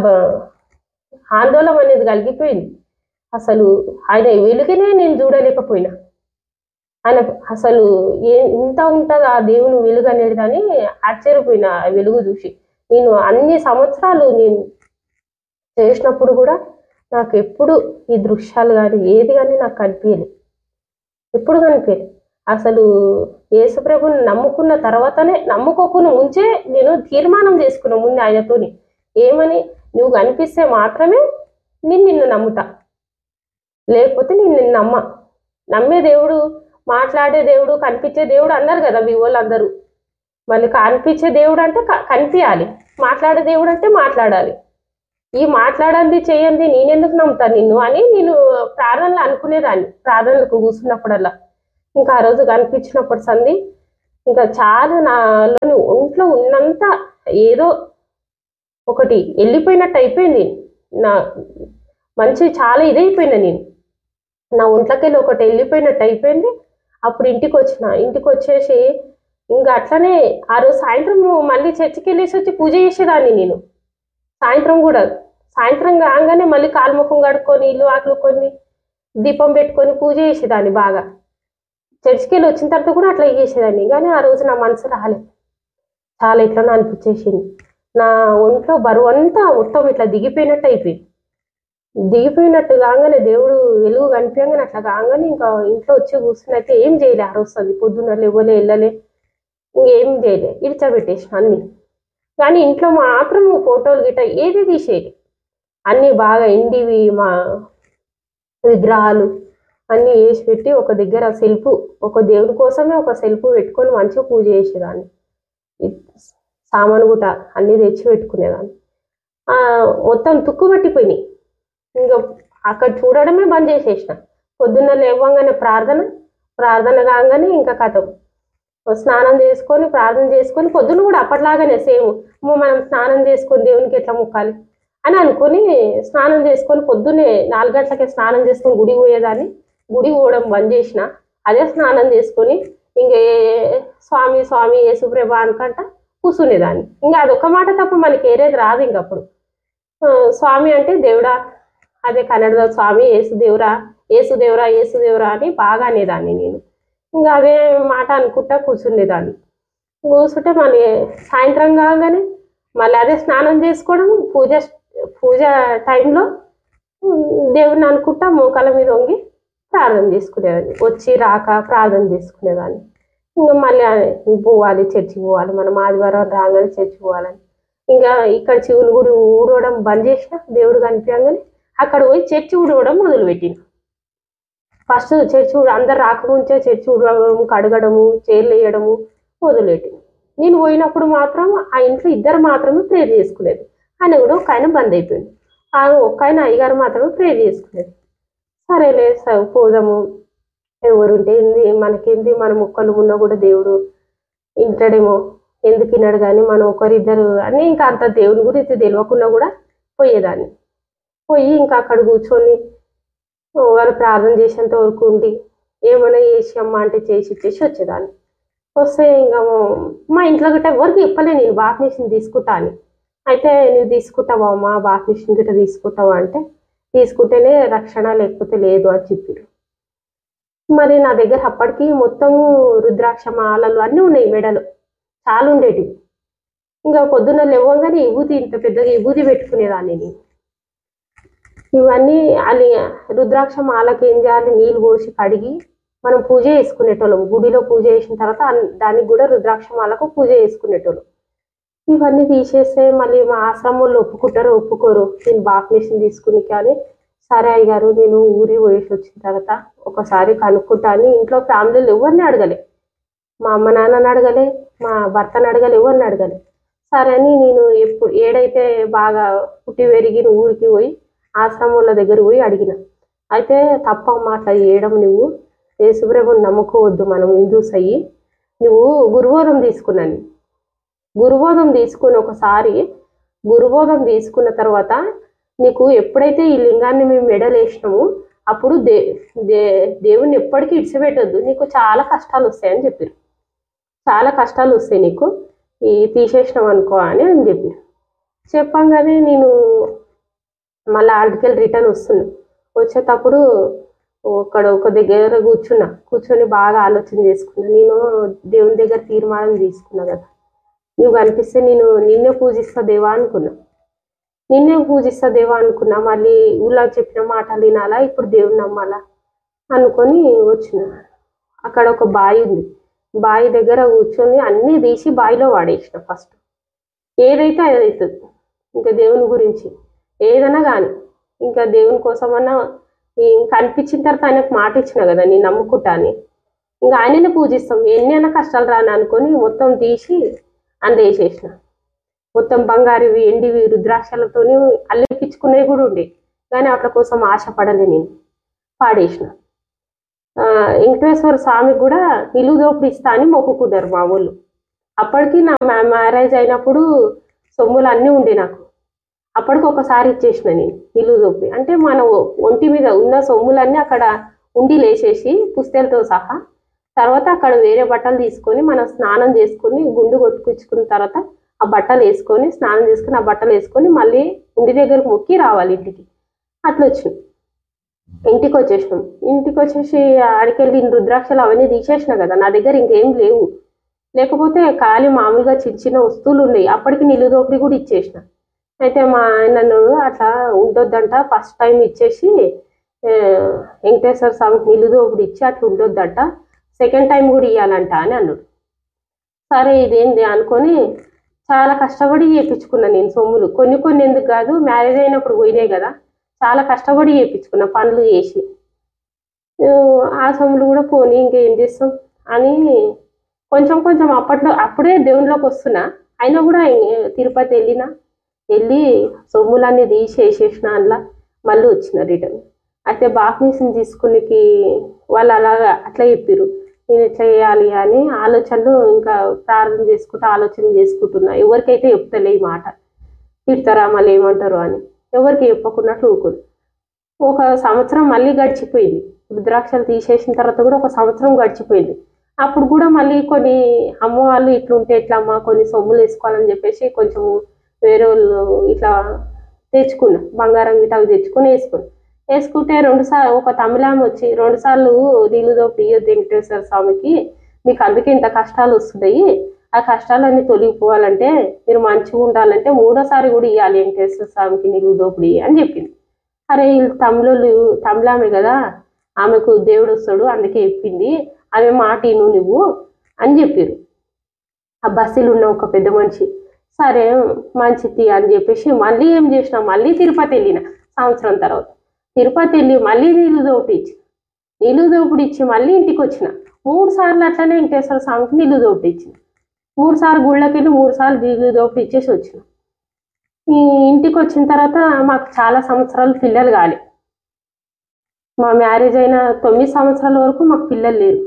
ఆందోళన అనేది కలిగిపోయింది. అసలు ఆయన వెలుగునే నేను చూడలేకపోయినా. ఆయన అసలు ఏ ఇంత ఉంటుంది ఆ దేవుని వెలుగు అనేది అని ఆశ్చర్యపోయినా ఆ వెలుగు చూసి. నేను అన్ని సంవత్సరాలు నేను చేసినప్పుడు కూడా నాకు ఎప్పుడు ఈ దృశ్యాలు కానీ ఏది కానీ నాకు కనిపించలేదు, ఎప్పుడు కనిపించలేదు. అసలు యేసుప్రభుని నమ్ముకున్న తర్వాతనే, నమ్ముకోకుండా ముంచే నేను తీర్మానం చేసుకున్నా ముందు ఆయనతోని, ఏమని, నువ్వు కనిపిస్తే మాత్రమే నేను నిన్ను నమ్ముతా, లేకపోతే నేను నిన్ను నమ్మ. నమ్మే దేవుడు, మాట్లాడే దేవుడు, కనిపించే దేవుడు అన్నారు కదా మీ వాళ్ళందరూ. మళ్ళీ కనిపించే దేవుడు అంటే కనిపించాలి, మాట్లాడే దేవుడు అంటే మాట్లాడాలి. ఈ మాట్లాడంది చేయండి నేనెందుకు నమ్ముతాను నిన్ను అని నేను ప్రార్థనలు అనుకునేదాన్ని. ప్రార్థనలకు కూర్చున్నప్పుడల్లా ఇంకా ఆ రోజు కనిపించినప్పుడు సంది ఇంకా చాలా నాలోని ఒంట్లో ఉన్నంత ఏదో ఒకటి వెళ్ళిపోయినట్టు అయిపోయింది. నా మంచి చాలా ఇదైపోయినా నేను, నా ఒంట్లోకి వెళ్ళి ఒకటి వెళ్ళిపోయినట్టు అయిపోయింది. అప్పుడు ఇంటికి వచ్చిన, ఇంటికి వచ్చేసి ఇంకా అట్లనే ఆ రోజు సాయంత్రం మళ్ళీ చర్చికి వెళ్ళేసి వచ్చి పూజ చేసేదాన్ని నేను. సాయంత్రం కూడా సాయంత్రం కాగానే మళ్ళీ కాలు ముఖం కడుక్కొని ఇల్లు ఆకలుకొని దీపం పెట్టుకొని పూజ చేసేదాన్ని బాగా. చర్చికి వెళ్ళి వచ్చిన తర్వాత కూడా అట్లా చేసేదాన్ని. కానీ ఆ రోజు నా మనసు రాలేదు, చాలా ఇట్లా అనిపించేసింది. నా ఒంట్లో బరువు అంతా మొత్తం ఇట్లా దిగిపోయినట్టు అయిపోయింది. దిగిపోయినట్టు కాగానే దేవుడు వెలుగు కనిపించగానే అట్లా కాగానే ఇంకా ఇంట్లో వచ్చి కూర్చున్నైతే ఏం చేయలే. ఆ రోజు అది పొద్దున్న లేవలే వెళ్ళలే, ఇంకేం చేయలే, ఇడిచబెట్టేసిన అన్ని. కానీ ఇంట్లో మాత్రం ఫోటోలు గిట్ట ఏది తీసేది, అన్నీ బాగా ఎండివి మా విగ్రహాలు అన్నీ వేసి పెట్టి ఒక దగ్గర సెల్ఫ్, ఒక దేవుని కోసమే ఒక సెల్ఫ్ పెట్టుకొని మంచిగా పూజ చేసేదాన్ని. సామాను గుట అన్నీ తెచ్చి పెట్టుకునేదాన్ని. మొత్తం తుక్కు పట్టిపోయినాయి. ఇంకా అక్కడ చూడడమే బంద్ చేసేసిన. పొద్దున్న లేవగానే ప్రార్థన, ప్రార్థన కాగానే ఇంకా కథం స్నానం చేసుకొని ప్రార్థన చేసుకొని పొద్దున్న కూడా అప్పట్లాగానే సేమ్ మనం స్నానం చేసుకొని దేవునికి ఎట్లా మొక్కాలి అని అనుకుని స్నానం చేసుకొని పొద్దున్నే నాలుగు గంటలకే స్నానం చేసుకొని గుడికి పోయేదాన్ని. గుడి పోవడం బంద్ చేసిన, అదే స్నానం చేసుకొని ఇంకే స్వామి స్వామి యేసుప్రభ అనుకంట కూర్చునేదాన్ని. ఇంకా అదొక మాట తప్ప మనకి ఏరేది రాదు. ఇంకప్పుడు స్వామి అంటే దేవుడా, అదే కన్నడలో స్వామి యేసు దేవురా యేసు దేవురా యేసు దేవురా అని బాగా అనేదాన్ని నేను. ఇంకా అదే మాట అనుకుంటా కూర్చునేదాన్ని. కూర్చుంటే మళ్ళీ సాయంత్రం కాగానే మళ్ళీ అదే స్నానం చేసుకోవడం, పూజ పూజ టైంలో దేవుడిని అనుకుంటా మోకాళ్ళ మీద వంగి ప్రార్థన చేసుకునేదాన్ని. వచ్చి రాక ప్రార్థన చేసుకునేదాన్ని. ఇంకా మళ్ళీ పోవాలి, చర్చికి పోవాలి, మనం ఆదివారం రాగానే చర్చికి పోవాలని ఇంకా ఇక్కడ శివుని గుడి ఊడవడం బంద్ చేసిన. దేవుడు కనిపించగానే అక్కడ పోయి చర్చి ఊడవడం మొదలుపెట్టిన. ఫస్ట్ చర్చి అందరు రాకముంచే చర్చి ఊడవడం, కడగడము, చైర్లు వేయడము మొదలుపెట్టిన. నేను పోయినప్పుడు మాత్రం ఆ ఇంట్లో ఇద్దరు మాత్రమే ప్రేయర్ చేసుకునేది. ఆయన కూడా ఒక ఆయన బంద్ అయిపోయింది. ఆ ఒక్క ఆయన అయ్యగారు మాత్రమే ప్రేయర్ చేసుకునేది. సరేలే పోదాము, ఎవరుంటే ఏంది మనకేంది, మన మొక్కలు ఉన్నా కూడా దేవుడు ఇంటాడేమో, ఎందుకు విన్నాడు కానీ మనం ఒకరిద్దరు అని ఇంకా అంత దేవుని గురించి తెలియకుండా కూడా పోయేదాన్ని. పోయి ఇంకా అక్కడ కూర్చొని వాళ్ళు ప్రార్థన చేసేంత వరకు ఉండి ఏమైనా చేసి అమ్మ అంటే చేసి ఇచ్చేసి వచ్చేదాన్ని. వస్తే ఇంకా మా ఇంట్లో గట్ట ఎవరికి చెప్పలే నేను బాత్ మిషన్ తీసుకుంటా అని. అయితే నువ్వు తీసుకుంటావా అమ్మా బాత్ మిషన్ గిట్ట తీసుకుంటావా అంటే తీసుకుంటేనే రక్షణ లేకపోతే లేదు అని చెప్పారు. మరి నా దగ్గర అప్పటికి మొత్తము రుద్రాక్ష మాలలు అన్నీ ఉన్నాయి, మెడలు చాలా ఉండేటివి. ఇంకా పొద్దున్న లేవగానే విభూతి, ఇంత పెద్దగా విభూతి పెట్టుకునేదాన్ని నేను. ఇవన్నీ అది రుద్రాక్ష మాలకి ఏం చేయాలి, నీళ్ళు పోసి కడిగి మనం పూజ చేసుకునేటోళ్ళం. గుడిలో పూజ చేసిన తర్వాత దానికి కూడా రుద్రాక్ష మాలకు పూజ చేసుకునేటోళ్ళం. ఇవన్నీ తీసేస్తే మళ్ళీ మా ఆశ్రమంలో ఒప్పుకుంటారో ఒప్పుకోరు నేను బాత్ మిషన్ తీసుకుని. కానీ సరే అయ్యారు, నేను ఊరి పోయేసి వచ్చిన తర్వాత ఒకసారి కనుక్కుంటా అని ఇంట్లో ఫ్యామిలీలు ఎవరిని అడగలే, మా అమ్మ నాన్నని అడగలే, మా భర్తను అడగలే, ఎవరిని అడగలే. సరే అని నేను ఎప్పుడు ఏడైతే బాగా పుట్టి పెరిగిన ఊరికి పోయి ఆశ్రమంలో దగ్గర పోయి అడిగిన. అయితే తప్పమ్మా అట్లా చేయడం, నువ్వు యేసుప్రభుని నమ్ముకోవద్దు, మనం హిందూస్ అయ్యి నువ్వు గురుబోధం తీసుకున్నాను. గురుబోధం తీసుకుని ఒకసారి గురుబోధం తీసుకున్న తర్వాత నీకు ఎప్పుడైతే ఈ లింగాన్ని మేము మెడలేసినాము అప్పుడు దే దే దేవుణ్ణి ఎప్పటికీ ఇడిచిపెట్టొద్దు, నీకు చాలా కష్టాలు వస్తాయని చెప్పారు. చాలా కష్టాలు వస్తాయి నీకు ఈ తీసేసినాం అనుకో అని అని చెప్పారు. చెప్పంగానే నేను మళ్ళీ ఆర్టికల్ రిటర్న్ వస్తున్నా. వచ్చేటప్పుడు అక్కడ ఒక దగ్గర కూర్చున్నా, కూర్చొని బాగా ఆలోచన చేసుకున్నా. నేను దేవుని దగ్గర తీర్మానం తీసుకున్నా కదా, నువ్వు కనిపిస్తే నేను నిన్నే పూజిస్తా దేవా అనుకున్నా. నిన్నే పూజిస్తా దేవా అనుకున్నా. మళ్ళీ ఊళ్ళో చెప్పిన మాటలు వినాలా, ఇప్పుడు దేవుని నమ్మాలా అనుకొని వచ్చిన. అక్కడ ఒక బావి ఉంది, బావి దగ్గర కూర్చొని అన్నీ తీసి బావిలో వాడేసిన. ఫస్ట్ ఏదైతే అదవుతుంది, ఇంకా దేవుని గురించి ఏదైనా కానీ ఇంకా దేవుని కోసమన్నా ఇంకా అనిపించిన తర్వాత ఆయనకు మాట ఇచ్చిన కదా నేను నమ్ముకుంటా అని, ఇంకా ఆయననే పూజిస్తాం ఎన్ని అయినా కష్టాలు రాని అనుకొని మొత్తం తీసి అందేసేసిన. మొత్తం బంగారువి ఎండివి రుద్రాక్షలతోని అల్లిపించుకునేవి కూడా ఉండే, కానీ వాటి కోసం ఆశపడలే, నేను పాడేసిన. వెంకటేశ్వర స్వామికి కూడా నిలువు దోపుడు ఇస్తా అని మొక్కుకున్నారు మా వాళ్ళు. అప్పటికి నా మ్యారేజ్ అయినప్పుడు సొమ్ములు అన్నీ ఉండే నాకు. అప్పటికి ఒకసారి ఇచ్చేసిన నేను నిలువు దోపిడి. అంటే మన ఒంటి మీద ఉన్న సొమ్ములన్నీ అక్కడ ఉండి లేచేసి పుస్తెలతో సహా, తర్వాత అక్కడ వేరే బట్టలు తీసుకొని మనం స్నానం చేసుకొని గుండు కొట్టుకుచ్చుకున్న తర్వాత ఆ బట్టలు వేసుకొని స్నానం చేసుకుని ఆ బట్టలు వేసుకొని మళ్ళీ ఉండి దగ్గరకు మొక్కి రావాలి ఇంటికి. అట్లా వచ్చినాం. ఇంటికి వచ్చేసినాం. ఇంటికి వచ్చేసి ఆడికెళ్ళి రుద్రాక్షలు అవన్నీ తీసేసిన కదా, నా దగ్గర ఇంకేం లేవు. లేకపోతే ఖాళీ మామూలుగా చిన్న చిన్న వస్తువులు ఉన్నాయి. అప్పటికి నిలువు దోపిడి కూడా ఇచ్చేసిన. అయితే మా ఆయన అట్లా ఉండొద్దంట, ఫస్ట్ టైం ఇచ్చేసి వెంకటేశ్వర స్వామికి నిలువు దోపిడి ఇచ్చి అట్లా ఉండొద్దంట, సెకండ్ టైం కూడా ఇవ్వాలంట అని అన్నాడు. సరే ఇదేంది అనుకొని చాలా కష్టపడి చేయించుకున్నా నేను సొమ్ములు. కొన్ని కొన్ని ఎందుకు కాదు, మ్యారేజ్ అయినప్పుడు పోయినాయి కదా, చాలా కష్టపడి చేయించుకున్నా పనులు చేసి. ఆ సొమ్ములు కూడా పోనీ ఇంకేం చేస్తాం అని కొంచెం కొంచెం అప్పట్లో అప్పుడే దేవునిలోకి వస్తున్నా. అయినా కూడా తిరుపతి వెళ్ళిన వెళ్ళి సొమ్ములన్నీ తీసేసేసిన, అందులో మళ్ళీ వచ్చిన రిటర్న్. అయితే బాప్టిజం తీసుకునికి వాళ్ళు అలాగా అట్లా చెప్పారు. నేను ఎట్లా చేయాలి అని ఆలోచనలు ఇంకా ప్రార్థన చేసుకుంటూ ఆలోచన చేసుకుంటున్నా. ఎవరికైతే చెప్తలే ఈ మాట, తిడతారా మళ్ళీ ఏమంటారు అని, ఎవరికి చెప్పకున్నట్లు ఊరుకోదు. ఒక సంవత్సరం మళ్ళీ గడిచిపోయింది. రుద్రాక్షలు తీసేసిన తర్వాత కూడా ఒక సంవత్సరం గడిచిపోయింది. అప్పుడు కూడా మళ్ళీ కొన్ని అమ్మ వాళ్ళు ఇట్లుంటే ఎట్లా అమ్మ, కొన్ని సొమ్ములు వేసుకోవాలని చెప్పేసి కొంచెం వేరే వాళ్ళు ఇట్లా తెచ్చుకున్నా, బంగారం గిట్ట అవి తెచ్చుకొని వేసుకున్నా. వేసుకుంటే రెండు సార్లు ఒక తమిళామె వచ్చి రెండు సార్లు నీళ్ళు దోపిడి ఇయ్యొద్దు వెంకటేశ్వర స్వామికి, మీకు అందుకే ఇంత కష్టాలు వస్తున్నాయి, ఆ కష్టాలన్నీ తొలగిపోవాలంటే మీరు మంచిగా ఉండాలంటే మూడోసారి కూడా ఇవ్వాలి వెంకటేశ్వర స్వామికి నీళ్ళు దోపిడి అని చెప్పింది. అరే వీళ్ళు తమిళోళ్ళు, తమిళామె కదా, ఆమెకు దేవుడు వస్తాడు అందుకే చెప్పింది, ఆమె మాట ఇను నువ్వు అని చెప్పారు ఆ బస్సులు ఉన్న ఒక పెద్ద మనిషి. సరే మంచిది అని చెప్పేసి మళ్ళీ ఏం చేసిన, మళ్ళీ తిరుపతి వెళ్ళిన సంవత్సరం తర్వాత. తిరుపతి వెళ్ళి మళ్ళీ నీళ్ళు దోపిడి ఇచ్చి నీళ్ళు దోపిడి ఇచ్చి మళ్ళీ ఇంటికి వచ్చిన. మూడు సార్లు అట్లనే వెంకటేశ్వర స్వామికి నీళ్ళు దోపిడి ఇచ్చిన. మూడు సార్లు గుళ్ళకి వెళ్ళి మూడు సార్లు నీళ్ళు దోపిడి ఇచ్చేసి వచ్చిన. ఈ ఇంటికి వచ్చిన తర్వాత మాకు చాలా సంవత్సరాలు పిల్లలు కాలే. మా మ్యారేజ్ అయిన తొమ్మిది సంవత్సరాల వరకు మాకు పిల్లలు లేరు.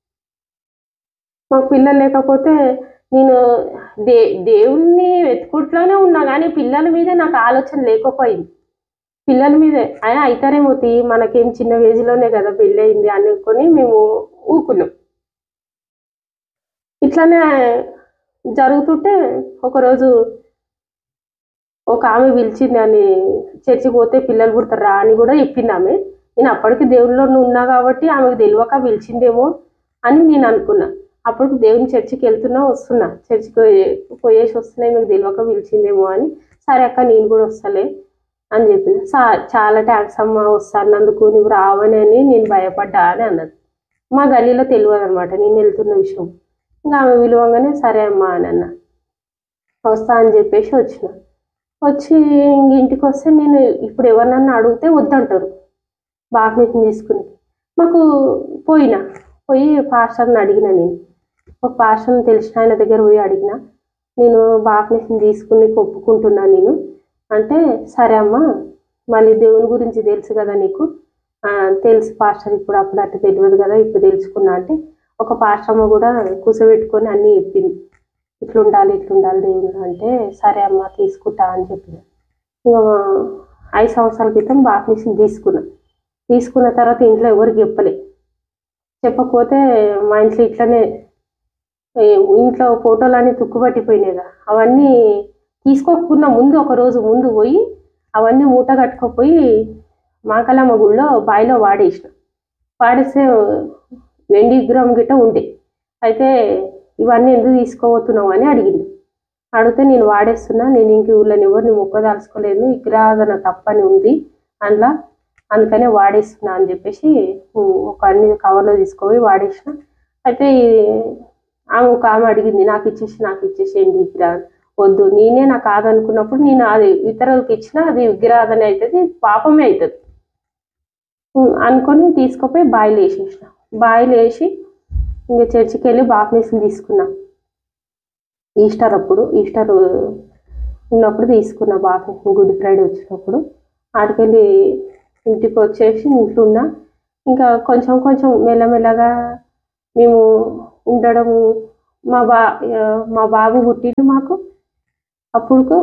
మాకు పిల్లలు లేకపోతే నేను దే దేవుణ్ణి వెతుకుట్లోనే ఉన్నా కానీ పిల్లల మీద నాకు ఆలోచన లేకపోయింది. పిల్లల మీదే అయినా అవుతారేమో తీ, మనకేం చిన్న ఏజ్లోనే కదా పెళ్ళి అయింది అనుకొని మేము ఊకున్నాం. ఇట్లానే జరుగుతుంటే ఒకరోజు ఒక ఆమె పిలిచింది అని, చర్చికి పోతే పిల్లలు పుడతారా అని కూడా చెప్పింది ఆమె. నేను అప్పటికి దేవుళ్ళలో ఉన్నా కాబట్టి ఆమెకు తెలియక పిలిచిందేమో అని నేను అనుకున్నా. అప్పటికి దేవుని చర్చికి వెళ్తున్నా వస్తున్నా, చర్చికి పోయేసి వస్తున్నాయి, మీకు తెలియక పిలిచిందేమో అని. సరే అక్క నేను కూడా వస్తలే అని చెప్పిన. సా చాలా ట్యాక్స్ అమ్మ వస్తానందుకు, నువ్వు రావని అని నేను భయపడ్డా అని అన్నది. మా గల్లీలో తెలియదు అనమాట నేను వెళ్తున్న విషయం. ఇంకా ఆమె విలువంగానే సరే అమ్మా అని అన్న. వస్తా అని చెప్పేసి వచ్చిన. వచ్చి ఇంటికి వస్తే నేను ఇప్పుడు ఎవరినన్నా అడిగితే వద్దంటారు బాప్టిజం తీసుకుని. మాకు పోయినా పోయి పాస్టర్ని అడిగిన. నేను ఒక పాస్టర్ని తెలిసిన ఆయన దగ్గర పోయి అడిగిన, నేను బాప్టిజం తీసుకుని ఒప్పుకుంటున్నా నేను అంటే, సరే అమ్మా మళ్ళీ దేవుని గురించి తెలుసు కదా నీకు, తెలుసు పాస్టర్, ఇప్పుడు అప్పుడు అట్లా తెలియదు కదా ఇప్పుడు తెలుసుకున్నా అంటే, ఒక పాస్టర్ అమ్మ కూడా కూర్చోబెట్టుకొని అన్నీ చెప్పింది, ఇట్లుండాలి ఇట్లుండాలి దేవుడు అంటే. సరే అమ్మ తీసుకుంటా అని చెప్పిన. ఇంకా ఐదు సంవత్సరాల క్రితం బాప్టిజం తీసుకున్నా. తీసుకున్న తర్వాత ఇంట్లో ఎవరికి చెప్పలే. చెప్పకపోతే మా ఇంట్లో ఇట్లనే ఇంట్లో ఫోటోలు అన్నీ తుక్కుపట్టిపోయినాయిగా, అవన్నీ తీసుకోకున్న ముందు ఒక రోజు ముందు పోయి అవన్నీ మూట కట్టుకోపోయి మాకలమ్మ గుళ్ళో బాయిలో వాడేసిన. వాడేస్తే వెండి విగ్రహం గిట్ట ఉండే. అయితే ఇవన్నీ ఎందుకు తీసుకోబోతున్నావు అని అడిగింది. అడిగితే నేను వాడేస్తున్నా, నేను ఇంక ఊళ్ళని ఎవరిని మొక్కదాల్చుకోలేదు, విగ్రహాధన తప్పని ఉంది అందులో, అందుకనే వాడేస్తున్నా అని చెప్పేసి ఒక అన్ని కవర్లో తీసుకుపోయి వాడేసిన. అయితే ఆమె ఒక ఆమె అడిగింది, నాకు ఇచ్చేసి నాకు ఇచ్చేసేయండి విగ్రహం. వద్దు, నేనే నాకు కాదనుకున్నప్పుడు నేను అది ఇతరులకు ఇచ్చినా అది విగ్రహాధన అవుతుంది, పాపమే అవుతుంది అనుకొని తీసుకుపోయి బాయిలు వేసేసిన. బాయిలు వేసి ఇంకా చర్చికి వెళ్ళి బాప్టిజం తీసుకున్నా. ఈస్టర్ అప్పుడు ఈస్టర్ ఉన్నప్పుడు తీసుకున్నా బాప్టిజం, గుడ్ ఫ్రైడే వచ్చినప్పుడు. ఆడికెళ్ళి ఇంటికి వచ్చేసి ఇంట్లో ఉన్నా. ఇంకా కొంచెం కొంచెం మెల్లమెల్లగా మేము ఉండడము, మా బా మా బాబు పుట్టిండు మాకు. అప్పుడు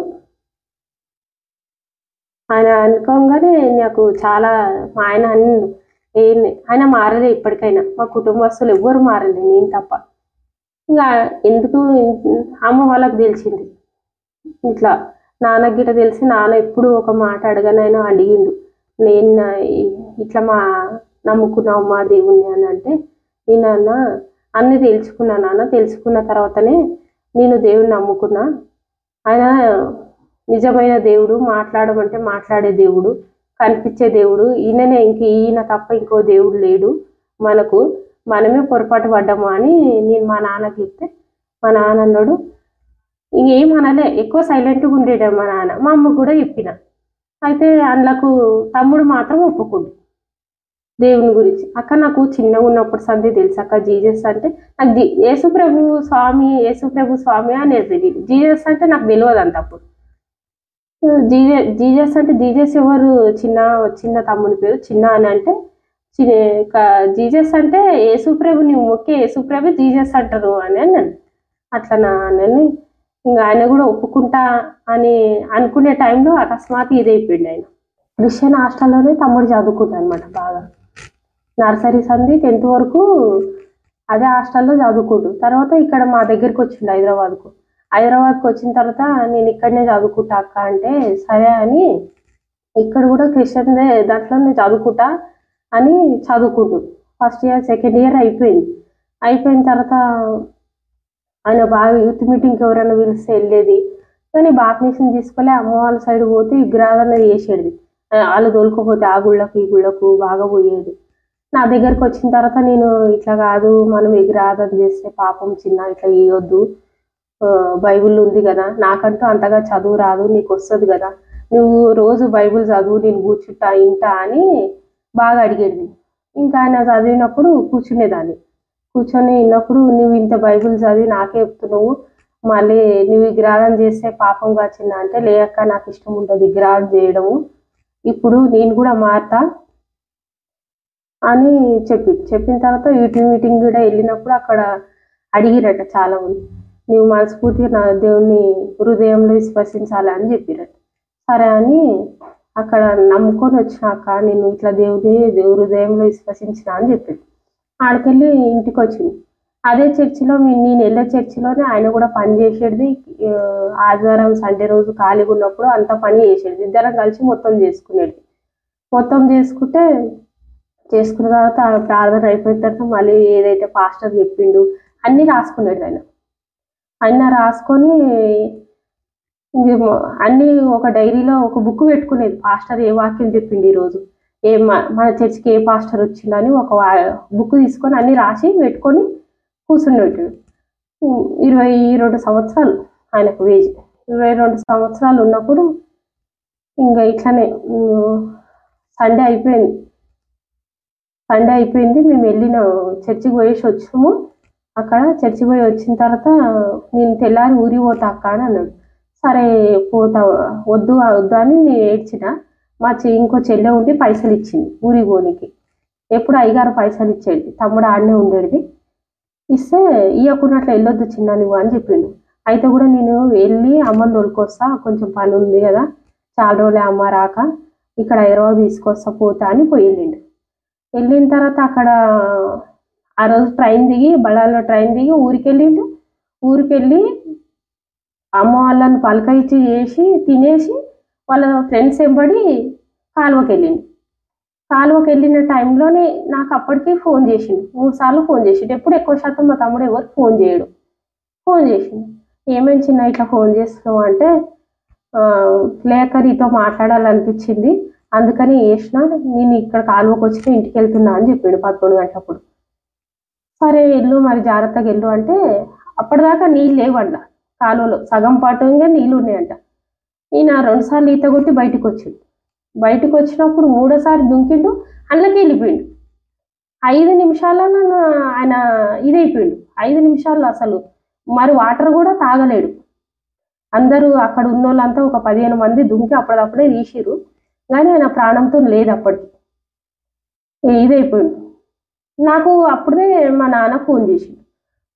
ఆయన అనుకోగానే నాకు చాలా మా ఆయన ఏంది ఆయన మారలే ఇప్పటికైనా. మా కుటుంబస్తులు ఎవ్వరు మారలే, నేను తప్ప. ఇంకా ఎందుకు అమ్మ వాళ్ళకి తెలిసింది ఇట్లా, నాన్న గిట తెలిసి నాన్న ఎప్పుడు ఒక మాట అడగనైనా అడిగిండు, నేను ఇట్లా మా నమ్ముకున్నావు మా దేవుణ్ణి అని అంటే, నేను అన్న అన్ని తెలుసుకున్నా నాన్న, తెలుసుకున్న తర్వాతనే నేను దేవుణ్ణి నమ్ముకున్నా. ఆయన నిజమైన దేవుడు, మాట్లాడమంటే మాట్లాడే దేవుడు, కనిపించే దేవుడు, ఈయననే, ఇంక ఈయన తప్ప ఇంకో దేవుడు లేడు మనకు, మనమే పొరపాటు పడ్డాము అని నేను మా నాన్నకి చెప్తే, మా నాన్న అన్నాడు ఇంకేం అనలే, ఎక్కువ సైలెంట్గా ఉండేట మా నాన్న. మా అమ్మ కూడా చెప్పిన. అయితే అందులోకు తమ్ముడు మాత్రం ఒప్పుకుండు దేవుని గురించి. అక్క నాకు చిన్నగా ఉన్నప్పుడు సందే తెలుసు అక్క, జీజస్ అంటే నాకు జీ యేసు ప్రభు స్వామి యేసు ప్రభు స్వామి అనేది తెలియదు, జీజస్ అంటే నాకు తెలియదు అంత. అప్పుడు జీజ జీజస్ అంటే జీజస్ ఎవరు, చిన్న చిన్న తమ్ముని పేరు చిన్న అని అంటే, జీజస్ అంటే యేసుప్రభు, నువ్వు మొక్కే యేసుప్రభు జీజస్ అంటారు అని అన్నాను. అట్లా నా అని ఇంకా ఆయన కూడా ఒప్పుకుంటా అని అనుకునే టైంలో అకస్మాత్ ఇదైపోయింది. ఆయన క్రిస్టియన్ హాస్టల్లోనే తమ్ముడు చదువుకుంటాను అనమాట. బాగా నర్సరీ సంది టెన్త్ వరకు అదే హాస్టల్లో చదువుకుంటు. తర్వాత ఇక్కడ మా దగ్గరికి వచ్చిండు హైదరాబాద్కు. హైదరాబాద్కి వచ్చిన తర్వాత నేను ఇక్కడనే చదువుకుంటా అక్క అంటే, సరే అని ఇక్కడ కూడా క్రిస్టియన్ దాంట్లో నేను చదువుకుంటా అని చదువుకుంటు. ఫస్ట్ ఇయర్ సెకండ్ ఇయర్ అయిపోయింది. అయిపోయిన తర్వాత ఆయన బాగా యూత్ మీటింగ్కి ఎవరైనా పిలిస్తే వెళ్ళేది, కానీ బాప్టిజం తీసుకోలే. అమ్మ వాళ్ళ సైడ్ పోతే విగ్రహాలను చేసేది, వాళ్ళు తోలుకోపోతే ఆ గుళ్ళకు ఈ గుళ్ళకు బాగా పోయేది. నా దగ్గరకు వచ్చిన తర్వాత నేను ఇట్లా కాదు, మనం విగ్రహాలను చేస్తే పాపం చిన్న, ఇట్లా చేయొద్దు, బైబిల్ ఉంది కదా, నాకంటూ అంతగా చదువు రాదు, నీకు వస్తుంది కదా, నువ్వు రోజు బైబిల్ చదువు, నేను కూర్చుంటా ఇంటా అని బాగా అడిగేది. ఇంకా ఆయన చదివినప్పుడు కూర్చునేదాన్ని. కూర్చొని విన్నప్పుడు, నువ్వు ఇంత బైబిల్ చదివి నాకే చెప్తున్నావు, మళ్ళీ నువ్వు విగ్రహాలను చేస్తే పాపం కాచిందా అంటే, లేక నాకు ఇష్టం ఉంటుంది విగ్రహాలు చేయడము, ఇప్పుడు నేను కూడా మారతా అని చెప్పి చెప్పిన తర్వాత యూత్ మీటింగ్ కూడా వెళ్ళినప్పుడు అక్కడ అడిగిరట చాలా మంది, నువ్వు మనస్ఫూర్తిగా నా దేవుని హృదయంలో విశ్వసించాలి అని చెప్పిరట. సరే అని అక్కడ నమ్ముకొని వచ్చినాక నేను ఇట్లా దేవుని దేవు హృదయంలో విశ్వసించిన అని చెప్పింది. ఆడికెళ్ళి ఇంటికి వచ్చింది. అదే చర్చిలో నేను వెళ్ళే చర్చిలోనే ఆయన కూడా పని చేసేది. ఆదివారం సండే రోజు ఖాళీగా ఉన్నప్పుడు అంతా పని చేసేది, ఇద్దరం కలిసి మొత్తం చేసుకునేది. మొత్తం చేసుకుంటే చేసుకున్న తర్వాత ప్రార్థన అయిపోయిన తర్వాత మళ్ళీ ఏదైతే పాస్టర్ చెప్పిండు అన్నీ రాసుకునేది. ఆయన అన్న రాసుకొని అన్నీ ఒక డైరీలో ఒక బుక్ పెట్టుకునేది, పాస్టర్ ఏ వాక్యం చెప్పిండు ఈరోజు, ఏ మన చర్చికి ఏ పాస్టర్ వచ్చిందని ఒక బుక్ తీసుకొని అన్నీ రాసి పెట్టుకొని కూర్చునేటాడు. ఇరవై రెండు సంవత్సరాలు ఆయనకు వేజ్. ఇరవై రెండు సంవత్సరాలు ఉన్నప్పుడు ఇంకా ఇట్లానే సండే అయిపోయింది. సండే అయిపోయింది మేము వెళ్ళిన చర్చికి పోయేసి వచ్చాము. అక్కడ చర్చికి పోయి వచ్చిన తర్వాత నేను తెల్లారి ఊరికి పోతా అక్క అని అన్నాడు. సరే పోతా, వద్దు వద్దు అని నేను ఏడ్చిన. మా చె ఇంకో చెల్లె ఉండి పైసలు ఇచ్చింది ఊరికి పోనీకి. ఎప్పుడు అయ్యగారు పైసలు ఇచ్చేది, తమ్ముడు ఆడనే ఉండేది. ఇస్తే ఇవ్వకున్నట్లు వెళ్ళొద్దు చిన్న నువ్వు అని చెప్పిండు. అయితే కూడా నేను వెళ్ళి అమ్మని తోలుకొస్తా, కొంచెం పని ఉంది కదా, చాలా రోజులే అమ్మ రాక, ఇక్కడ హైదరాబాద్ తీసుకొస్తా పోతా అని పోయి వెళ్ళిండు. వెళ్ళిన తర్వాత అక్కడ ఆ రోజు ట్రైన్ దిగి బళ్ళాల్లో ట్రైన్ దిగి ఊరికి వెళ్ళిండు. ఊరికి వెళ్ళి అమ్మ వాళ్ళని పలకరించి చేసి తినేసి వాళ్ళ ఫ్రెండ్స్ వెంబడి కాలువకి వెళ్ళిండు. కాలువకి వెళ్ళిన టైంలోనే నాకు అప్పటికి ఫోన్ చేసిండు, మూడు సార్లు ఫోన్ చేసిండు. ఎప్పుడు ఎక్కువ శాతం మా తమ్ముడు ఎవరు ఫోన్ చేయడు. ఫోన్ చేసిండు, ఏమేమి చిన్న ఇట్లా ఫోన్ చేస్తున్నావు అంటే, లేక నీతో మాట్లాడాలనిపించింది అందుకని చేసిన, నేను ఇక్కడ కాలువకి వచ్చి ఇంటికి వెళ్తున్నా అని చెప్పిండు పదకొండు గంటలప్పుడు. సరే వెళ్ళు మరి జాగ్రత్తగా వెళ్ళు అంటే, అప్పటిదాకా నీళ్ళు లేవంట కాలువలో, సగం పాటుగా నీళ్ళు ఉన్నాయంట. ఈయన రెండుసార్లు ఈత కొట్టి బయటకు వచ్చిండు. బయటకు వచ్చినప్పుడు మూడోసారి దుంకిండు, అందులోకి వెళ్ళిపోయిండు. ఐదు నిమిషాలలో ఆయన ఇదైపోయిండు. ఐదు నిమిషాల్లో అసలు మరి వాటర్ కూడా తాగలేడు. అందరూ అక్కడ ఉన్న వాళ్ళంతా ఒక పదిహేను మంది దుంకి అప్పటిదప్పుడే తీసిరు, కానీ ఆయన ప్రాణంతో లేదు. అప్పటికి ఇదైపోయిండు. నాకు అప్పుడే మా నాన్న ఫోన్ చేసిండు.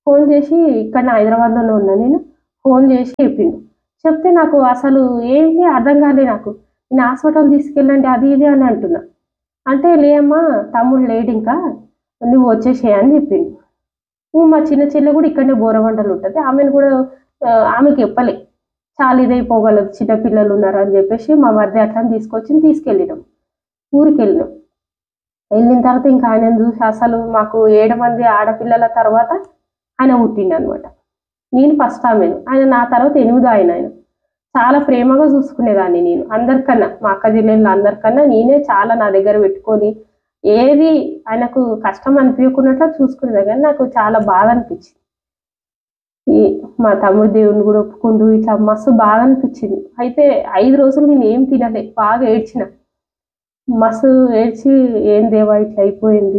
ఫోన్ చేసి ఇక్కడ హైదరాబాద్లోనే ఉన్నా నేను. ఫోన్ చేసి చెప్పిండు. చెప్తే నాకు అసలు ఏంటి అర్థం కాలే నాకు. నేను హాస్పిటల్ తీసుకెళ్ళండి అది ఇది అని అంటున్నా. అంటే లేమ్మా తమ్ముడు లేడు ఇంకా నువ్వు వచ్చేసేయ్ అని చెప్పిండు. మా చిన్న చెల్లె కూడా ఇక్కడనే బోరవండలు ఉంటుంది. ఆమెను కూడా ఆమెకి చెప్పలే చాలా ఇదైపోగలదు చిన్న పిల్లలు ఉన్నారు అని చెప్పేసి మా మధ్య అట్లా తీసుకొచ్చి తీసుకెళ్ళినాం. ఊరికి వెళ్ళినాం. వెళ్ళిన తర్వాత ఇంకా ఆయన చూసి అసలు మాకు ఏడు మంది ఆడపిల్లల తర్వాత ఆయన పుట్టిండు అనమాట. నేను ఫస్ట్ ఆమెను, ఆయన నా తర్వాత ఎనిమిదో ఆయన. ఆయన చాలా ప్రేమగా చూసుకునేదాన్ని నేను అందరికన్నా, మా అక్క జిల్లెళ్ళు అందరికన్నా నేనే చాలా నా దగ్గర పెట్టుకొని ఏది ఆయనకు కష్టం అనిపించకున్నట్లు చూసుకునేది. కానీ నాకు చాలా బాధ అనిపించింది. ఈ మా తమ్ముడు దేవుని కూడా ఒప్పుకుంటూ ఇట్లా మస్తు బాధ అనిపించింది. అయితే ఐదు రోజులు నేను ఏం తినలే, బాగా ఏడ్చిన, మస్తు ఏడ్చి ఏం దేవా ఇట్లా అయిపోయింది,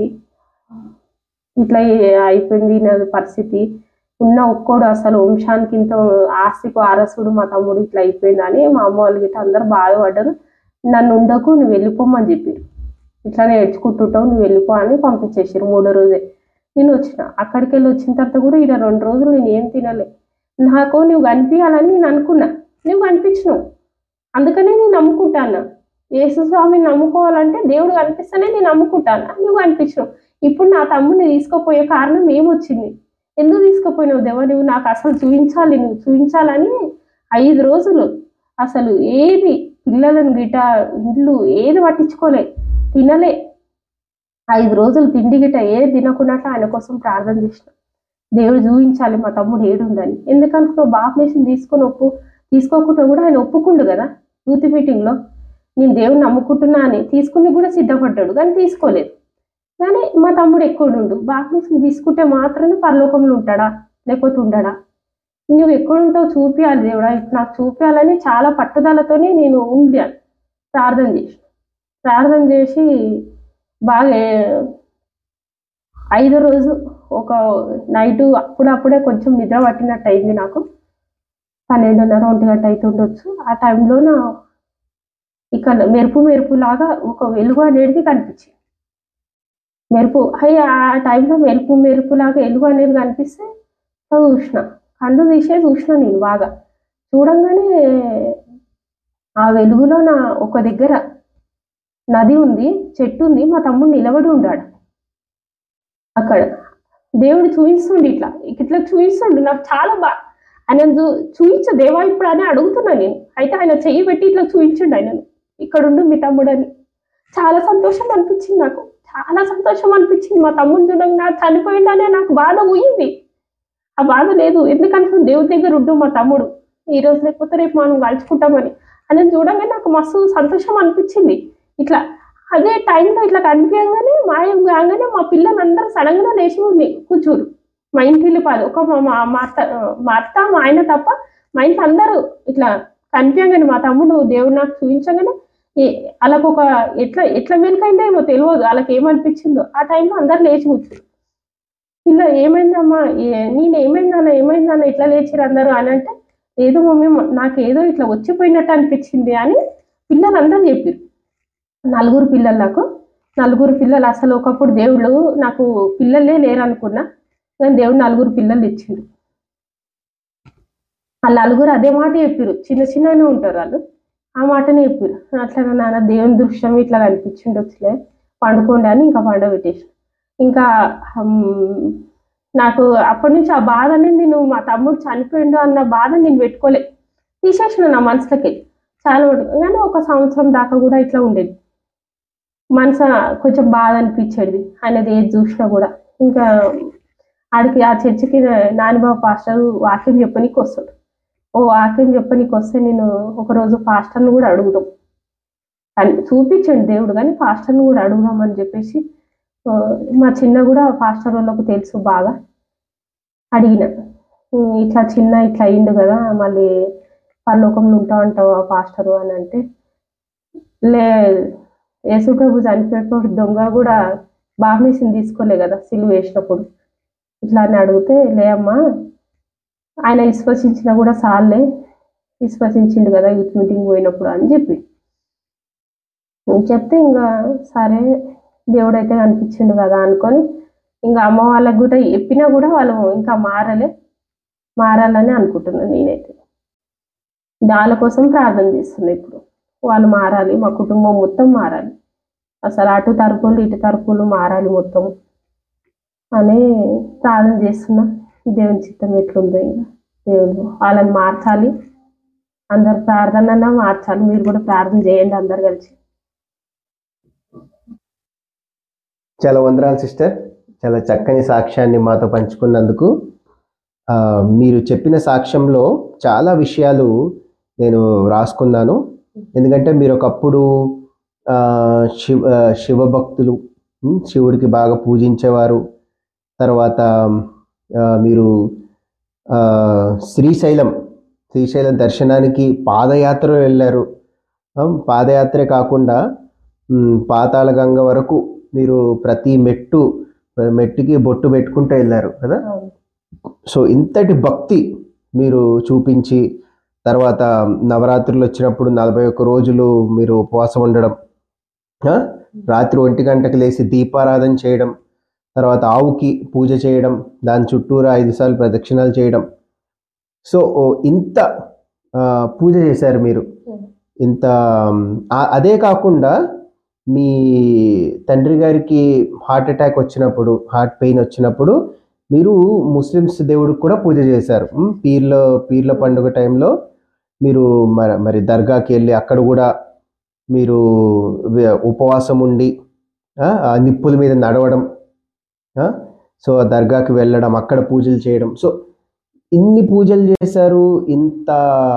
ఇట్లా అయిపోయింది నా పరిస్థితి, ఉన్న ఒక్కోడు అసలు వంశానికి ఇంత ఆస్తికు ఆరసుడు మా తమ్ముడు ఇట్లా అయిపోయింది అని మా అమ్మ వాళ్ళు గిట్ట అందరు బాధపడ్డారు. నన్ను ఉండకు నువ్వు వెళ్ళిపోమని చెప్పారు. ఇట్లానే ఏడ్చుకుంటుంటావు నువ్వు వెళ్ళిపో అని పంపించేసారు. మూడో రోజే నేను వచ్చిన. అక్కడికి వెళ్ళి వచ్చిన తర్వాత కూడా ఇక్కడ రెండు రోజులు నేను ఏం తినలే. నాకు నువ్వు కనిపించాలని నేను అనుకున్నా, నువ్వు కనిపించినావు. అందుకనే నేను నమ్ముకుంటాను. యేసు స్వామిని నమ్ముకోవాలంటే దేవుడు కనిపిస్తేనే నేను నమ్ముకుంటాను. నువ్వు కనిపించినావు. ఇప్పుడు నా తమ్ముడిని తీసుకుపోయే కారణం ఏమొచ్చింది, ఎందుకు తీసుకుపోయినావు దేవా, నువ్వు నాకు అసలు చూపించాలి, నువ్వు చూపించాలని ఐదు రోజులు అసలు ఏది పిల్లలను గిట ఇల్లు ఏది పట్టించుకోలే, తినలే. ఐదు రోజులు తిండి గిట ఏది తినకున్నట్లు ఆయన కోసం ప్రార్థన చేసిన. దేవుడు చూపించాలి మా తమ్ముడు ఏడుందని. ఎందుకనుకున్నావు బాప్టిజం తీసుకొని ఒప్పు తీసుకోకుండా కూడా ఆయన ఒప్పుకుండు కదా యూత్ మీటింగ్లో, నేను దేవుడిని నమ్ముకుంటున్నా అని తీసుకుని కూడా సిద్ధపడ్డాడు కానీ తీసుకోలేదు. కానీ మా తమ్ముడు ఎక్కడుండు, బాప్టిజం తీసుకుంటే మాత్రమే పరలోకంలో ఉంటాడా లేకపోతే ఉండడా, నువ్వు ఎక్కడుంటావు చూపించాలి దేవుడా, నాకు చూపించాలని చాలా పట్టుదలతోనే నేను ఉండాను. ప్రార్థన చేసి ప్రార్థన చేసి బాగా ఐదో రోజు ఒక నైటు అప్పుడప్పుడే కొంచెం నిద్ర పట్టినట్టు అయింది నాకు. పన్నెండున్నర ఒంటి గంట అవుతుండొచ్చు. ఆ టైంలో నా ఇక్కడ మెరుపు మెరుపు లాగా ఒక వెలుగు అనేది కనిపించింది. మెరుపు అయ్యి ఆ టైంలో మెరుపు మెరుపు లాగా వెలుగు అనేది కనిపిస్తే చూసిన, కళ్ళు తీసే చూసిన. నేను బాగా చూడంగానే ఆ వెలుగులో నా ఒక దగ్గర నది ఉంది, చెట్టు ఉంది, మా తమ్ముడు నిలబడి ఉన్నాడు అక్కడ. దేవుడు చూపిస్తుండు, ఇట్లా ఇట్లా చూపిస్తుండు. నాకు చాలా బా ఆయన చూ చూపించు దేవా ఇప్పుడు అని అడుగుతున్నా నేను. అయితే ఆయన చెయ్యి పెట్టి ఇట్లా చూపించుండు ఆయనను, ఇక్కడ ఉండు మీ తమ్ముడు అని. చాలా సంతోషం అనిపించింది నాకు, చాలా సంతోషం అనిపించింది. మా తమ్ముడు చూడంగా నాకు చనిపోయిందనే నాకు బాధ పోయింది. ఆ బాధ లేదు, ఎందుకంటే దేవుడి దగ్గర ఉండు మా తమ్ముడు, ఈ రోజు లేకపోతే రేపు మనం కలుసుకుంటామని. ఆయన చూడంగానే నాకు మస్తు సంతోషం అనిపించింది. ఇట్లా అదే టైంలో ఇట్లా కనిపించగానే మాయం కాగానే మా పిల్లలందరూ సడన్గా లేచి కూర్చోరు. మా ఇంటిల్లి పాదు ఒక మా మా అత్త మా అత్త మా ఆయన తప్ప మా ఇంట్లో అందరూ ఇట్లా కనిపించగానే మా తమ్ముడు దేవుడు నాకు చూపించగానే వాళ్ళకు ఒక ఎట్లా ఎట్లా మెలికైందో ఏమో తెలియదు, వాళ్ళకి ఏమనిపించిందో. ఆ టైంలో అందరు లేచి కూర్చోరు. ఇలా ఏమైందమ్మా, నేను ఏమైందన్నా ఏమైందన్నా ఇట్లా లేచిరు అందరూ అని అంటే, ఏదో మమ్మీ నాకు ఏదో ఇట్లా వచ్చిపోయినట్టు అనిపించింది అని పిల్లలందరూ చెప్పారు. నలుగురు పిల్లలు, నాకు నలుగురు పిల్లలు. అసలు ఒకప్పుడు దేవుడు నాకు పిల్లలే లేరు అనుకున్నా, కానీ దేవుడు నలుగురు పిల్లలు ఇచ్చిండు. ఆ నలుగురు అదే మాట చెప్పారు, చిన్న చిన్ననే ఉంటారు వాళ్ళు, ఆ మాటనే చెప్పారు. అట్లా నాన్న దేవుని దృశ్యం ఇట్లా కనిపించిండు వచ్చలే పండుకోండి అని ఇంకా పండబెట్టేసి. ఇంకా నాకు అప్పటి నుంచి ఆ బాధ అనేది నేను మా తమ్ముడు చనిపోయిండు అన్న బాధ నేను పెట్టుకోలే, తీసేసిన నా మనసులకి చాలా ఉంటుంది. కానీ ఒక సంవత్సరం దాకా కూడా ఇట్లా ఉండేది, మనసు కొంచెం బాధ అనిపించేది ఆయనది ఏది చూసినా కూడా. ఇంకా ఆడికి ఆ చర్చికి నానిబాబు పాస్టర్ వాక్యం చెప్పనీకి వస్తాడు. ఓ వాక్యం చెప్పనీకి వస్తే నేను ఒకరోజు పాస్టర్ని కూడా అడుగుదాం అని చూపించండి దేవుడు, కానీ పాస్టర్ని కూడా అడుగుదాం అని చెప్పేసి మా చిన్న కూడా పాస్టర్ వాళ్ళకు తెలుసు బాగా, అడిగిన ఇట్లా చిన్న ఇట్లా అయిండు కదా మళ్ళీ పరలోకంలో ఉంటా అంటావు ఆ పాస్టరు అని అంటే, లే యేసు ప్రభు చనిపోయేటప్పుడు దొంగ కూడా బాప్టిజం తీసుకోలే కదా సిలువ వేసినప్పుడు, ఇట్లా అని అడిగితే లే అమ్మా ఆయన విశ్వసించినా కూడా సార్లే విశ్వసించిండు కదా యూత్ మీటింగ్ పోయినప్పుడు అని చెప్పి చెప్తే, ఇంకా సరే దేవుడైతే కనిపించిండు కదా అనుకొని ఇంకా అమ్మ వాళ్ళకి కూడా చెప్పినా కూడా వాళ్ళు ఇంకా మారలే, మారాలని అనుకుంటున్నాను నేనైతే. వాళ్ళ కోసం ప్రార్థన చేస్తున్నా ఇప్పుడు. వాళ్ళు మారాలి, మా కుటుంబం మొత్తం మారాలి, అసలు అటు తరపులు ఇటు తరపులు మారాలి మొత్తం అని ప్రార్థన చేస్తున్నా. దేవుని చిత్తం ఎట్లుందో ఇంకా దేవుడు వాళ్ళని మార్చాలి. అందరు ప్రార్థన మార్చాలి. మీరు కూడా ప్రార్థన చేయండి అందరు కలిసి. చాలా వందనాలు సిస్టర్, చాలా చక్కని సాక్ష్యాన్ని మాతో పంచుకున్నందుకు. మీరు చెప్పిన సాక్ష్యంలో చాలా విషయాలు నేను రాసుకున్నాను. ఎందుకంటే మీరు ఒకప్పుడు శివ శివభక్తులు, శివుడికి బాగా పూజించేవారు. తర్వాత మీరు శ్రీశైలం శ్రీశైలం దర్శనానికి పాదయాత్రలో వెళ్ళారు. పాదయాత్రే కాకుండా పాతాళ గంగ వరకు మీరు ప్రతి మెట్టు మెట్టుకి బొట్టు పెట్టుకుంటూ వెళ్ళారు కదా. సో ఇంతటి భక్తి మీరు చూపించి, తర్వాత నవరాత్రులు వచ్చినప్పుడు నలభై ఒక్క రోజులు మీరు ఉపవాసం ఉండడం, రాత్రి ఒంటి గంటకు లేచి దీపారాధన చేయడం, తర్వాత ఆవుకి పూజ చేయడం, దాని చుట్టూరా ఐదు సార్లు ప్రదక్షిణాలు చేయడం. సో ఇంత పూజ చేశారు మీరు. ఇంత అదే కాకుండా మీ తండ్రి గారికి హార్ట్ అటాక్ వచ్చినప్పుడు, హార్ట్ పెయిన్ వచ్చినప్పుడు మీరు ముస్లిమ్స్ దేవుడికి కూడా పూజ చేశారు. పీర్ల పీర్ల పండుగ టైంలో మీరు మరి మరి దర్గాకి వెళ్ళి అక్కడ కూడా మీరు ఉపవాసం ఉండి ఆ నిప్పుల మీద నడవడం, సో దర్గాకి వెళ్ళడం, అక్కడ పూజలు చేయడం. సో ఇన్ని పూజలు చేశారు. ఇంత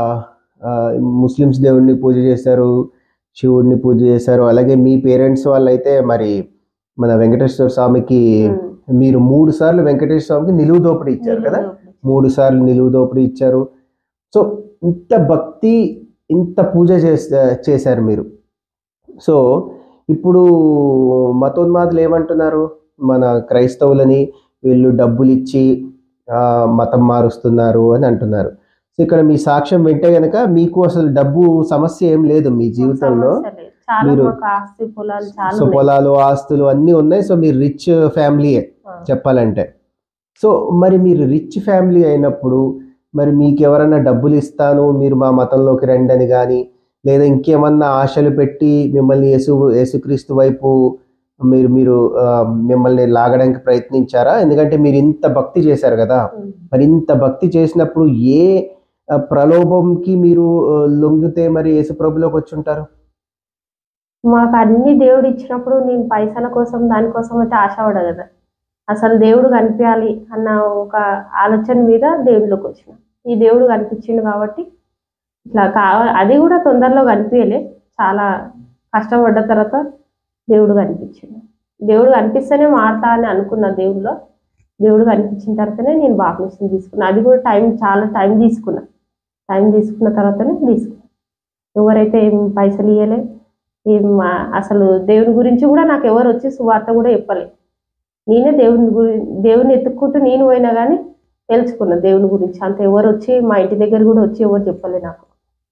ముస్లిమ్స్ దేవుడిని పూజ చేశారు, శివుడిని పూజ చేశారు. అలాగే మీ పేరెంట్స్ వాళ్ళైతే మరి మన వెంకటేశ్వర స్వామికి మీరు మూడు సార్లు వెంకటేశ్వర స్వామికి నిలువు దోపిడీ ఇచ్చారు కదా. మూడు సార్లు నిలువు దోపిడీ ఇచ్చారు. సో ఇంత భక్తి, ఇంత పూజ చేసే చేశారు మీరు. సో ఇప్పుడు మతోన్మాదులు ఏమంటున్నారు, మన క్రైస్తవులని వీళ్ళు డబ్బులు ఇచ్చి మతం మారుస్తున్నారు అని అంటున్నారు. సో ఇక్కడ మీ సాక్ష్యం వింటే కనుక మీకు అసలు డబ్బు సమస్య ఏం లేదు మీ జీవితంలో. మీరు సో పొలాలు, ఆస్తులు అన్నీ ఉన్నాయి. సో మీరు రిచ్ ఫ్యామిలీయే చెప్పాలంటే. సో మరి మీరు రిచ్ ఫ్యామిలీ అయినప్పుడు మరి మీకు ఎవరన్నా డబ్బులు ఇస్తాను మీరు మా మతంలోకి రండి అని కానీ, లేదా ఇంకేమన్నా ఆశలు పెట్టి మిమ్మల్ని యేసు యేసుక్రీస్తు వైపు మీరు మీరు మిమ్మల్ని లాగడానికి ప్రయత్నించారా? ఎందుకంటే మీరు ఇంత భక్తి చేశారు కదా. మరి ఇంత భక్తి చేసినప్పుడు ఏ ప్రలోభంకి మీరు లొంగితే మరి యేసు ప్రభులోకి వచ్చి ఉంటారు? మాకు అన్ని దేవుడు ఇచ్చినప్పుడు నేను పైసల కోసం దానికోసం అయితే ఆశపడ కదా. అసలు దేవుడు కనిపించాలి అన్న ఒక ఆలోచన మీద దేవుడిలోకి వచ్చిన. ఈ దేవుడు కనిపించిండు కాబట్టి ఇట్లా కావాలి. అది కూడా తొందరలో కనిపించలే, చాలా కష్టపడ్డ తర్వాత దేవుడు కనిపించిండు. దేవుడు కనిపిస్తేనే మారుతా అని అనుకున్నా. దేవుడిలో దేవుడు కనిపించిన తర్వాతనే నేను బాప్టిజం తీసుకున్నా. అది కూడా టైం, చాలా టైం తీసుకున్నా. టైం తీసుకున్న తర్వాతనే తీసుకున్నా. ఎవరైతే ఏం పైసలు ఇవ్వలే, ఏం అసలు దేవుని గురించి కూడా నాకు ఎవరు వచ్చి సువార్త కూడా చెప్పలే. నేనే దేవుని గురి దేవుని ఎత్తుక్కుంటూ నేను పోయినా కానీ తెలుసుకున్నా దేవుని గురించి. అంత ఎవరు వచ్చి మా ఇంటి దగ్గర కూడా వచ్చి ఎవరు చెప్పలే నాకు.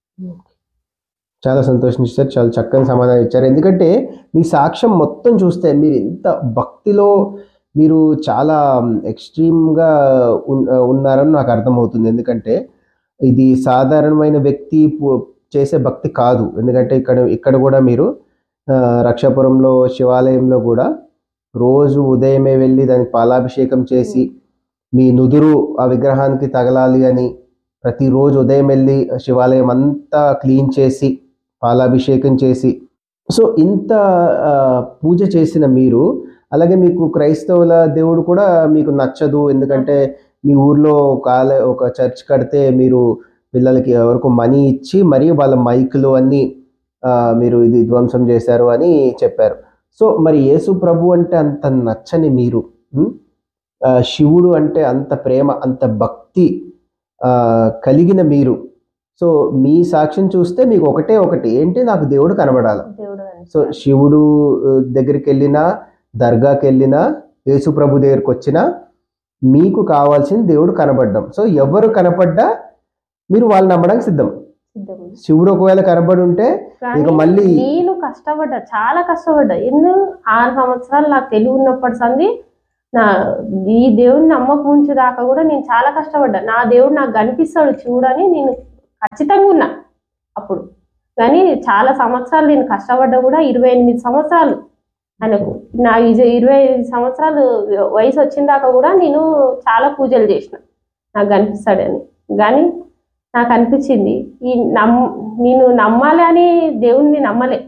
చాలా సంతోషించారు, చాలా చక్కని సమాధానం ఇచ్చారు. ఎందుకంటే మీ సాక్ష్యం మొత్తం చూస్తే మీరు ఇంత భక్తిలో మీరు చాలా ఎక్స్ట్రీమ్గా ఉన్నారని నాకు అర్థమవుతుంది. ఎందుకంటే ఇది సాధారణమైన వ్యక్తి చేసే భక్తి కాదు. ఎందుకంటే ఇక్కడ ఇక్కడ కూడా మీరు రక్షాపురంలో శివాలయంలో కూడా రోజు ఉదయమే వెళ్ళి దానికి పాలాభిషేకం చేసి మీ నుదురు ఆ విగ్రహానికి తగలాలి అని ప్రతిరోజు ఉదయం వెళ్ళి శివాలయం అంతా క్లీన్ చేసి పాలాభిషేకం చేసి, సో ఇంత పూజ చేసిన మీరు, అలాగే మీకు క్రైస్తవుల దేవుడు కూడా మీకు నచ్చదు. ఎందుకంటే మీ ఊర్లో ఒక ఒక చర్చ్ కడితే మీరు పిల్లలకి ఎవరికో మనీ ఇచ్చి మరియు వాళ్ళ మైకులు అన్నీ మీరు ఇది ధ్వంసం చేశారు అని చెప్పారు. సో మరి యేసు ప్రభు అంటే అంత నచ్చని మీరు, శివుడు అంటే అంత ప్రేమ, అంత భక్తి కలిగిన మీరు, సో మీ సాక్ష్యం చూస్తే మీకు ఒకటే ఒకటి ఏంటి, నాకు దేవుడు కనబడాలి. సో శివుడు దగ్గరికి వెళ్ళినా, దర్గాకి వెళ్ళినా, యేసు ప్రభు దగ్గరికి వచ్చినా మీకు కావాల్సింది దేవుడు కనబడ్డం. సో ఎవరు కనపడ్డా మీరు వాళ్ళు నమ్మడానికి సిద్ధం. శివుడు ఒకవేళ కనబడి ఉంటే ఇక మళ్ళీ నేను కష్టపడ్డా, చాలా కష్టపడ్డా. ఎన్నో ఆరు సంవత్సరాలు నాకు తెలివి ఉన్నప్పటి సంది నా ఈ దేవుడిని నమ్మకం ఉంచే దాకా కూడా నేను చాలా కష్టపడ్డా. నా దేవుడు నాకు కనిపిస్తాడు చూడని నేను ఖచ్చితంగా ఉన్నా అప్పుడు. కానీ చాలా సంవత్సరాలు నేను కష్టపడ్డా కూడా ఇరవై ఎనిమిది సంవత్సరాలు ఆయనకు నా ఇజ- ఇరవై ఐదు సంవత్సరాలు వయసు వచ్చిన దాకా కూడా నేను చాలా పూజలు చేసిన నాకు కనిపిస్తాడని. కానీ నాకు అనిపించింది ఈ నమ్ నేను నమ్మాలి అని దేవుణ్ణి నమ్మలే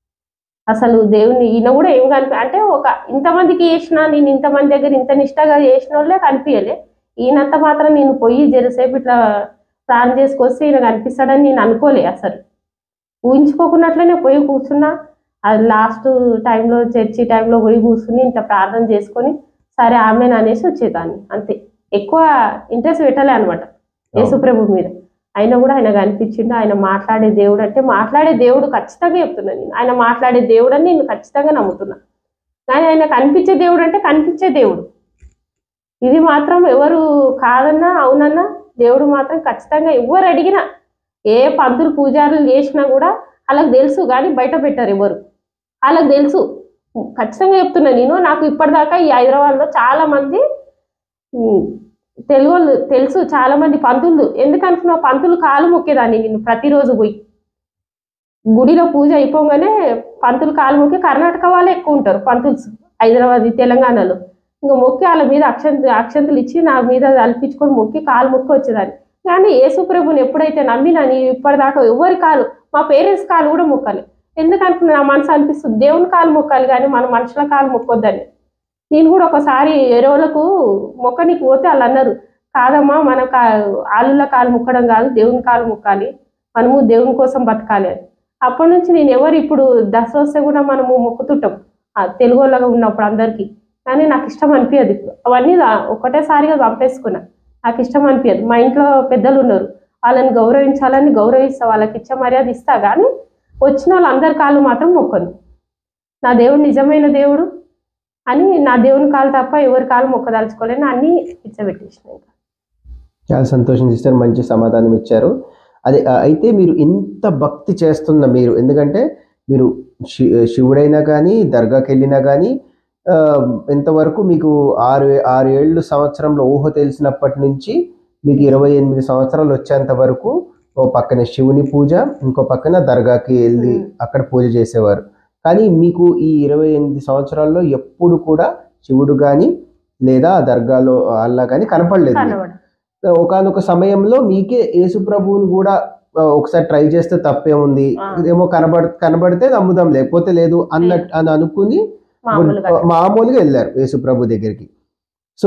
అసలు. దేవుణ్ణి ఈయన కూడా ఏం కనిపి అంటే ఒక ఇంతమందికి చేసిన నేను ఇంతమంది దగ్గర ఇంత నిష్టగా చేసిన వాళ్ళే కనిపించలే. ఈయనంత మాత్రం నేను పోయి జరసేపు ఇట్లా ప్రార్థన చేసుకొస్తే ఈయన కనిపిస్తాడని నేను అనుకోలే అసలు. ఊహించుకోకున్నట్లనే పోయి కూర్చున్నా. అది లాస్ట్ టైంలో చర్చి టైంలో పోయి కూర్చుని ఇంత ప్రార్థన చేసుకొని సరే ఆమెను అనేసి వచ్చేదాన్ని అంతే. ఎక్కువ ఇంట్రెస్ట్ పెట్టలే అనమాట యేసుప్రభు మీద. అయినా కూడా ఆయన కనిపించిండు. ఆయన మాట్లాడే దేవుడు అంటే మాట్లాడే దేవుడు ఖచ్చితంగా చెప్తున్నా నేను. ఆయన మాట్లాడే దేవుడు అని నేను ఖచ్చితంగా నమ్ముతున్నా. కానీ ఆయన కనిపించే దేవుడు అంటే కనిపించే దేవుడు. ఇది మాత్రం ఎవరు కాదన్నా అవునన్నా దేవుడు మాత్రం ఖచ్చితంగా ఎవరు అడిగినా ఏ పంతులు పూజారులు చేసినా కూడా వాళ్ళకి తెలుసు. కానీ బయట పెట్టారు ఎవరు. వాళ్ళకి తెలుసు ఖచ్చితంగా చెప్తున్నా నేను. నాకు ఇప్పటిదాకా ఈ హైదరాబాద్లో చాలా మంది ఉమ్, తెలుగు వాళ్ళు తెలుసు, చాలా మంది పంతులు. ఎందుకనుకున్నా పంతులు కాలు మొక్కేదాన్ని నేను ప్రతిరోజు పోయి గుడిలో పూజ అయిపోగానే పంతులు కాలు మొక్కి. కర్ణాటక వాళ్ళే ఎక్కువ ఉంటారు పంతులు హైదరాబాద్ తెలంగాణలో. ఇంకా మొక్కి వాళ్ళ మీద అక్షంత అక్షంతలు ఇచ్చి నా మీద అల్పించుకొని మొక్కి కాలు మొక్కి వచ్చేదాన్ని. కానీ యేసుప్రభుని ఎప్పుడైతే నమ్మినా నీ ఇప్పటిదాకా ఎవరి కాలు మా పేరెంట్స్ కాలు కూడా మొక్కాలి. ఎందుకనుకున్నా నా మనసు అనిపిస్తుంది దేవుని కాలు మొక్కాలి కానీ మన మనుషుల కాలు మొక్కొద్దని. నేను కూడా ఒకసారి ఎరువులకు మొక్కనికి పోతే వాళ్ళు అన్నారు కాదమ్మా మన కా ఆలుల కాలు మొక్కడం కాదు దేవుని కాలు మొక్కాలి, మనము దేవుని కోసం బతకాలి అని. అప్పటి నుంచి నేను ఎవరు ఇప్పుడు దసరా వస్తే కూడా మనము మొక్కుతుంటాం ఆ తెలుగు వాళ్ళగా ఉన్నప్పుడు అందరికీ. కానీ నాకు ఇష్టం అనిపించదు ఇప్పుడు అవన్నీ దా- ఒకటేసారిగా చంపేసుకున్నా. నాకు ఇష్టం అనిపించదు. మా ఇంట్లో పెద్దలు ఉన్నారు, వాళ్ళని గౌరవించాలని గౌరవిస్తా, వాళ్ళకి ఇచ్చే మర్యాద ఇస్తా. కానీ వచ్చిన వాళ్ళందరి కాళ్ళు మాత్రం మొక్కను. నా దేవుడు నిజమైన దేవుడు అని నా దేవుని కాలు తప్ప ఎవరి కాలు మొక్కదలుచుకోలేని అన్ని ఇచ్చబెట్టేసిన. చాలా సంతోషం సిస్టర్, మంచి సమాధానం ఇచ్చారు. అదే ఆ, అయితే మీరు ఇంత భక్తి చేస్తున్న మీరు, ఎందుకంటే మీరు శి శివుడైనా కానీ దర్గాకి వెళ్ళినా కానీ ఆ, ఇంతవరకు మీకు ఆరు ఆరు ఏళ్ళు సంవత్సరంలో ఊహ తెలిసినప్పటి నుంచి మీకు ఇరవై ఎనిమిది సంవత్సరాలు వచ్చేంత వరకు ఓ పక్కన శివుని పూజ, ఇంకో పక్కన దర్గాకి వెళ్ళి అక్కడ పూజ చేసేవారు. కానీ మీకు ఈ ఇరవై ఎనిమిది సంవత్సరాల్లో ఎప్పుడు కూడా శివుడు కానీ లేదా ఆ దర్గాలో అల్లా కానీ కనపడలేదు. కనబడ ఒకానొక సమయంలో మీకే యేసు ప్రభువుని కూడా ఆ, ఒకసారి ట్రై చేస్తే తప్పేముంది, ఆ. ఇదేమో కనబడ కనబడితే నమ్ముదాం లేకపోతే లేదు అన్నట్టు అని అనుకుని మామూలుగా మామూలుగా వెళ్ళారు యేసు ప్రభు దగ్గరికి. సో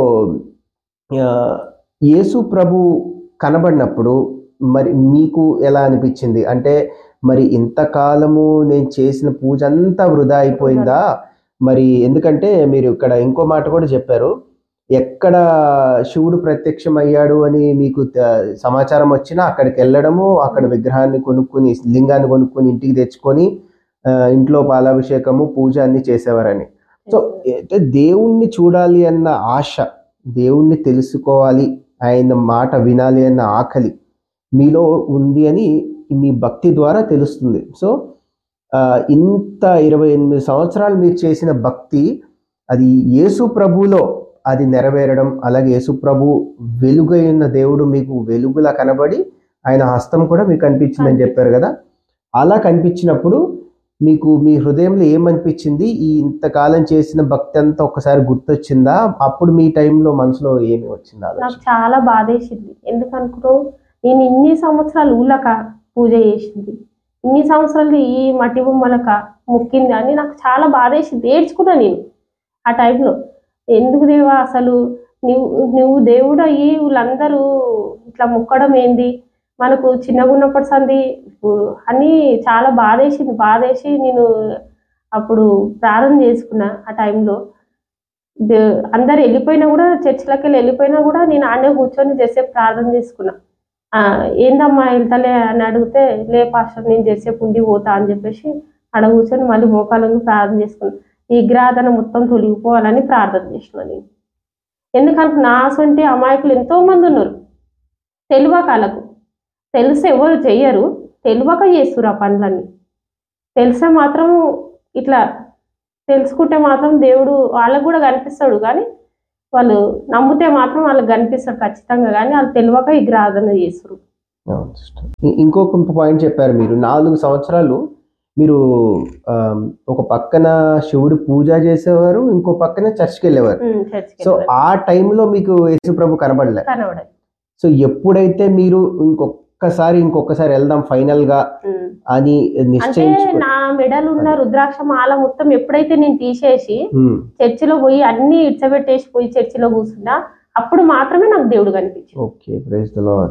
ఆ, యేసు ప్రభు కనబడినప్పుడు మరి మీకు ఎలా అనిపించింది? అంటే మరి ఇంతకాలము నేను చేసిన పూజ అంతా వృధా అయిపోయిందా? మరి ఎందుకంటే మీరు ఇక్కడ ఇంకో మాట కూడా చెప్పారు, ఎక్కడ శివుడు ప్రత్యక్షం అయ్యాడు అని మీకు త- సమాచారం వచ్చినా అక్కడికి వెళ్ళడము, అక్కడ విగ్రహాన్ని కొనుక్కొని లింగాన్ని కొనుక్కొని ఇంటికి తెచ్చుకొని ఆ, ఇంట్లో పాలాభిషేకము పూజ అన్ని చేసేవారని. సో అంటే దేవుణ్ణి చూడాలి అన్న ఆశ, దేవుణ్ణి తెలుసుకోవాలి, ఆయన మాట వినాలి అన్న ఆకలి మీలో ఉంది అని మీ భక్తి ద్వారా తెలుస్తుంది. సో ఆ, ఇంత ఇరవై ఎనిమిది సంవత్సరాలు మీరు చేసిన భక్తి అది యేసు ప్రభులో అది నెరవేరడం, అలాగే యేసు ప్రభు వెలుగై ఉన్న దేవుడు మీకు వెలుగులా కనబడి ఆయన హస్తం కూడా మీకు కనిపించిందని చెప్పారు కదా. అలా కనిపించినప్పుడు మీకు మీ హృదయంలో ఏమనిపించింది? ఈ ఇంతకాలం చేసిన భక్తి అంతా ఒక్కసారి గుర్తొచ్చిందా? అప్పుడు మీ టైంలో మనసులో ఏమి వచ్చింది నాకు ఆలోచన? చాలా బాధేసింది. ఎందుకనుకున్నావు నేను ఇన్ని సంవత్సరాలు ఊళ్ళక పూజ చేసింది, ఇన్ని సంవత్సరాలు ఈ మట్టి బొమ్మలక మొక్కింది అని నాకు చాలా బాధేసింది. ఏడ్చుకున్నా నేను ఆ టైంలో. ఎందుకు దేవా అసలు నువ్వు నువ్వు దేవుడు అయ్యి వీళ్ళందరూ ఇట్లా మొక్కడం ఏంది, మనకు చిన్నగా ఉన్నప్పటి సంది ఇప్పుడు అని చాలా బాధేసింది. బాధేసి నేను అప్పుడు ప్రార్థన చేసుకున్నా ఆ టైంలో. దే- అందరు వెళ్ళిపోయినా కూడా చర్చిలోకి వెళ్ళి వెళ్ళిపోయినా కూడా నేను ఆడే కూర్చొని చేసేపు ప్రార్థన చేసుకున్నా. ఆ, ఏందమ్మా వెళ్తలే అని అడిగితే లే పాస్టర్ నేను చేసేపు ఉండి పోతా అని చెప్పేసి ఆడ కూర్చొని మళ్ళీ మోకాళ్ళని ప్రార్థన చేసుకున్నా. ఈ గ్రాధన మొత్తం తొలగిపోవాలని ప్రార్థన చేసిన నేను. ఎందుకంటే నా సొంటి అమాయకులు ఎంతో మంది ఉన్నారు తెలియక. వాళ్ళకు తెలిస్తే ఎవరు చెయ్యరు, తెలియక చేస్తున్నారు ఆ పనులన్నీ. తెలిసే మాత్రం ఇట్లా తెలుసుకుంటే మాత్రం దేవుడు వాళ్ళకు కూడా కనిపిస్తాడు, కానీ వాళ్ళు నమ్మితే మాత్రం వాళ్ళకి కనిపిస్తాడు ఖచ్చితంగా. కానీ వాళ్ళు తెలియక విగ్రహారాధన చేస్తారు. అవును సిస్టర్. ఇ- ఇంకొక పాయింట్ చెప్పారు మీరు. నాలుగు సంవత్సరాలు మీరు ఆ, ఒక పక్కన శివుడు పూజ చేసేవారు, ఇంకో పక్కన చర్చ్కి వెళ్ళేవారు. ఉమ్, చర్చికి సో వెళ్ళాలి. ఆ టైంలో మీకు యేసు ప్రభు కనబడలే. కనబడాలి. సో ఎప్పుడైతే మీరు ఇంకొకసారి ఇంకొకసారి వెళ్దాం ఫైనల్ గా ఉమ్. అని అంటే నిశ్చయించుకో నా మెడలు ఉన్న రుద్రాక్ష మాల మొత్తం ఎప్పుడైతే నేను తీసేసి ఉమ్, చర్చిలో పోయి అన్ని ఇడ్చబెట్టేసి పోయి చర్చిలో కూర్చున్నా, అప్పుడు మాత్రమే నాకు దేవుడు కనిపించాడు. Okay, praise the lord.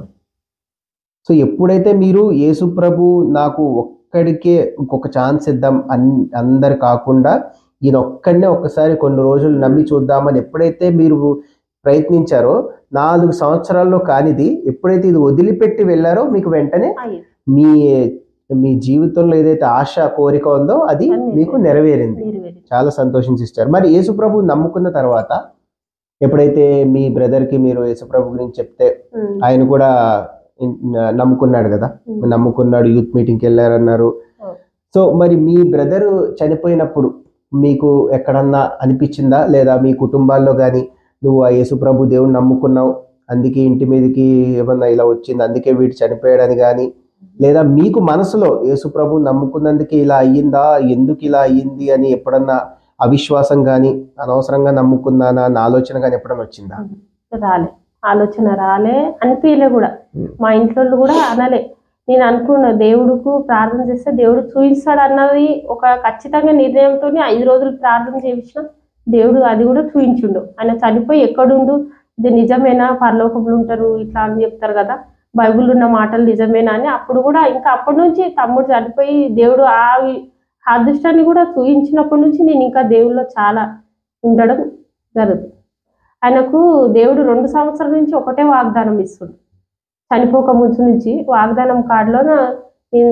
So ఎప్పుడైతే మీరు యేసు ప్రభు నాకు ఒక్కడికే ఇంకొక ఛాన్స్ ఇద్దాం అన్ అందరు కాకుండా ఈయన ఒక్కడనే ఒక్కసారి కొన్ని రోజులు నమ్మి చూద్దామని ఎప్పుడైతే మీరు ప్రయత్నించారో, నాలుగు సంవత్సరాల్లో కానిది ఎప్పుడైతే ఇది వదిలిపెట్టి వెళ్ళారో మీకు వెంటనే అయ్యి మీ మీ జీవితంలో ఏదైతే ఆశ కోరిక ఉందో అది అన్నీ మీకు నెరవేరింది. నెరవేరింది. చాలా సంతోషించారు. మరి యేసు ప్రభు నమ్ముకున్న తర్వాత ఎప్పుడైతే మీ బ్రదర్కి మీరు యేసు ప్రభు గురించి చెప్తే ఉమ్. ఆయన కూడా ఇన్- నమ్ముకున్నాడు కదా, ఉమ్. నమ్ముకున్నాడు, యూత్ మీటింగ్కి వెళ్ళారన్నారు. ఓ. సో మరి మీ బ్రదరు చనిపోయినప్పుడు మీకు ఎక్కడన్నా అనిపించిందా, లేదా మీ కుటుంబాల్లో కానీ నువ్వు ఆ యేసు ప్రభు దేవుడు నమ్ముకున్నావు అందుకే ఇంటి మీదకి ఏమన్నా ఇలా వచ్చింది అందుకే వీడు చనిపోయాడని కానీ, లేదా మీకు మనసులో యేసు ప్రభు నమ్ముకున్నందుకే ఇలా అయ్యిందా, ఎందుకు ఇలా అయ్యింది అని ఎప్పుడన్నా అవిశ్వాసం కానీ అనవసరంగా నమ్ముకున్నానా అన్న ఆలోచన కానీ ఎప్పుడన్నా వచ్చిందా? రాలే, ఆలోచన రాలే, అనిపించలే కూడా. ఉమ్. మా ఇంట్లో కూడా అనలే. నేను అనుకున్న దేవుడుకు ప్రార్థన చేస్తే దేవుడు చూపిస్తాడు అన్నది ఒక ఖచ్చితంగా నిర్ణయంతో ఐదు రోజులు ప్రార్థన చేయించిన దేవుడు అది కూడా చూపించుండు. ఆయన చనిపోయి ఎక్కడుండు, ఇది నిజమేనా, పరలోకంలో ఉంటారు ఇట్లా అని చెప్తారు కదా, బైబిల్ ఉన్న మాటలు నిజమేనా అని. అప్పుడు కూడా ఇంకా అప్పటి నుంచి తమ్ముడు చనిపోయి దేవుడు ఆ ఆ అదృష్టాన్ని కూడా చూపించినప్పటి నుంచి నేను ఇంకా దేవుళ్ళో చాలా ఉండడం జరుగుతుంది. ఆయనకు దేవుడు రెండు సంవత్సరాల నుంచి ఒకటే వాగ్దానం ఇస్తుంది. చనిపోక ముందు నుంచి వాగ్దానం కార్డులో నేను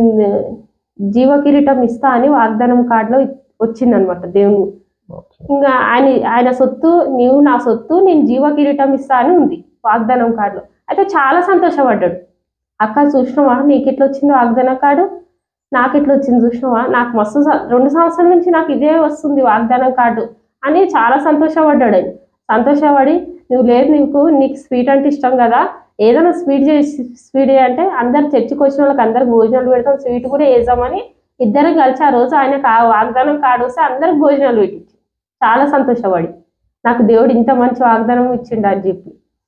జీవ కిరీటం ఇస్తా అని వాగ్దానం కార్డులో వచ్చిందనమాట దేవుని. ఓకే. ఇంకా ఆయన ఆయన సొత్తు, నీవు నా సొత్తు, నేను జీవ కిరీటం ఇస్తా అని ఉంది వాగ్దానం కార్డులో. అయితే చాలా సంతోషపడ్డాడు. అక్క చూసినావా, నీకు ఎట్లా వచ్చింది వాగ్దానం కార్డు, నాకు ఎట్లా వచ్చింది చూసినావా, నాకు మస్తు స- రెండు సంవత్సరాల నుంచి నాకు ఇదే వస్తుంది వాగ్దానం కార్డు అని చాలా సంతోషపడ్డాడు. ఆయన సంతోషపడి, నువ్వు లేదు నీకు నీకు స్వీట్ అంటే ఇష్టం కదా, ఏదైనా స్వీట్ చేసి స్వీట్ అంటే అందరు చర్చికి వచ్చిన వాళ్ళకి అందరికి భోజనాలు పెడతాం, స్వీట్ కూడా వేద్దామని ఇద్దరం కలిసి ఆ రోజు ఆయనకు ఆ వాగ్దానం కార్డు వస్తే అందరికి భోజనాలు పెట్టించి చాలా సంతోషపడి, నాకు దేవుడు ఇంత మంచి వాగ్దానం ఇచ్చిండు అని చెప్పి.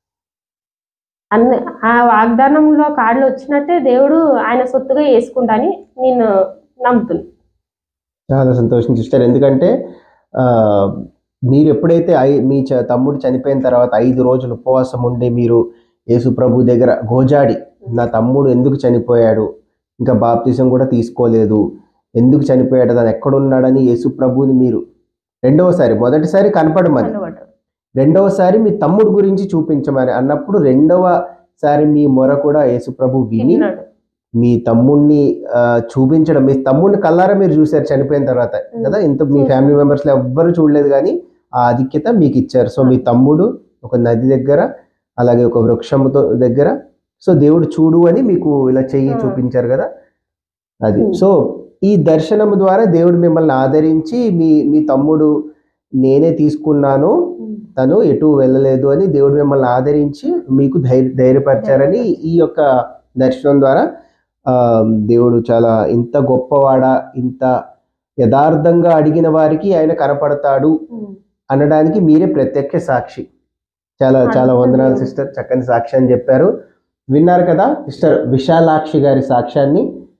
అన్న ఆ వాగ్దానంలో కార్డులు వచ్చినట్టే దేవుడు ఆయన సొత్తుగా వేసుకుంటాని నేను నమ్ముతున్నాను. చాలా సంతోషించారు. ఎందుకంటే ఆ, మీరు ఎప్పుడైతే ఐ మీ చ తమ్ముడు చనిపోయిన తర్వాత ఐదు రోజులు ఉపవాసం ఉండి మీరు యేసు ప్రభు దగ్గర గోజాడి, నా తమ్ముడు ఎందుకు చనిపోయాడు, ఇంకా బాప్తిజం కూడా తీసుకోలేదు, ఎందుకు చనిపోయాడు, దాని ఎక్కడున్నాడని యేసు ప్రభుని మీరు రెండవసారి, మొదటిసారి కనపడమని, కనబడ్డాడు. రెండవసారి మీ తమ్ముడు గురించి చూపించమని అన్నప్పుడు రెండవసారి మీ మొర కూడా యేసు ప్రభు విని విన్నాడు. మీ తమ్ముడిని ఆ, చూపించడం, మీ తమ్ముడిని కల్లారా మీరు చూశారు చనిపోయిన తర్వాత కదా, ఇంత మీ ఫ్యామిలీ మెంబర్స్లో ఎవ్వరు చూడలేదు కానీ ఆ ఆధిక్యత మీకు ఇచ్చారు. సో మీ తమ్ముడు ఒక నది దగ్గర, అలాగే ఒక వృక్షముతో దగ్గర, సో దేవుడు చూడు అని మీకు ఇలా చెయ్యి Hmm. చూపించారు కదా, అది. Hmm. సో ఈ దర్శనం ద్వారా దేవుడు మిమ్మల్ని ఆదరించి మీ మీ తమ్ముడు నేనే తీసుకున్నాను, తను ఎటు వెళ్ళలేదు అని దేవుడు మిమ్మల్ని ఆదరించి మీకు ధైర్య ధైర్యపరిచారని ఈ యొక్క దర్శనం ద్వారా ఆ, దేవుడు చాలా ఇంత గొప్పవాడా, ఇంత యథార్థంగా అడిగిన వారికి ఆయన కనపడతాడు ఉమ్. అనడానికి మీరే ప్రత్యక్ష సాక్షి. చాలా చాలా వందనాలు సిస్టర్, చక్కని సాక్షి అని చెప్పారు. విన్నారు కదా సిస్టర్ విశాలాక్షి గారి సాక్ష్యాన్ని.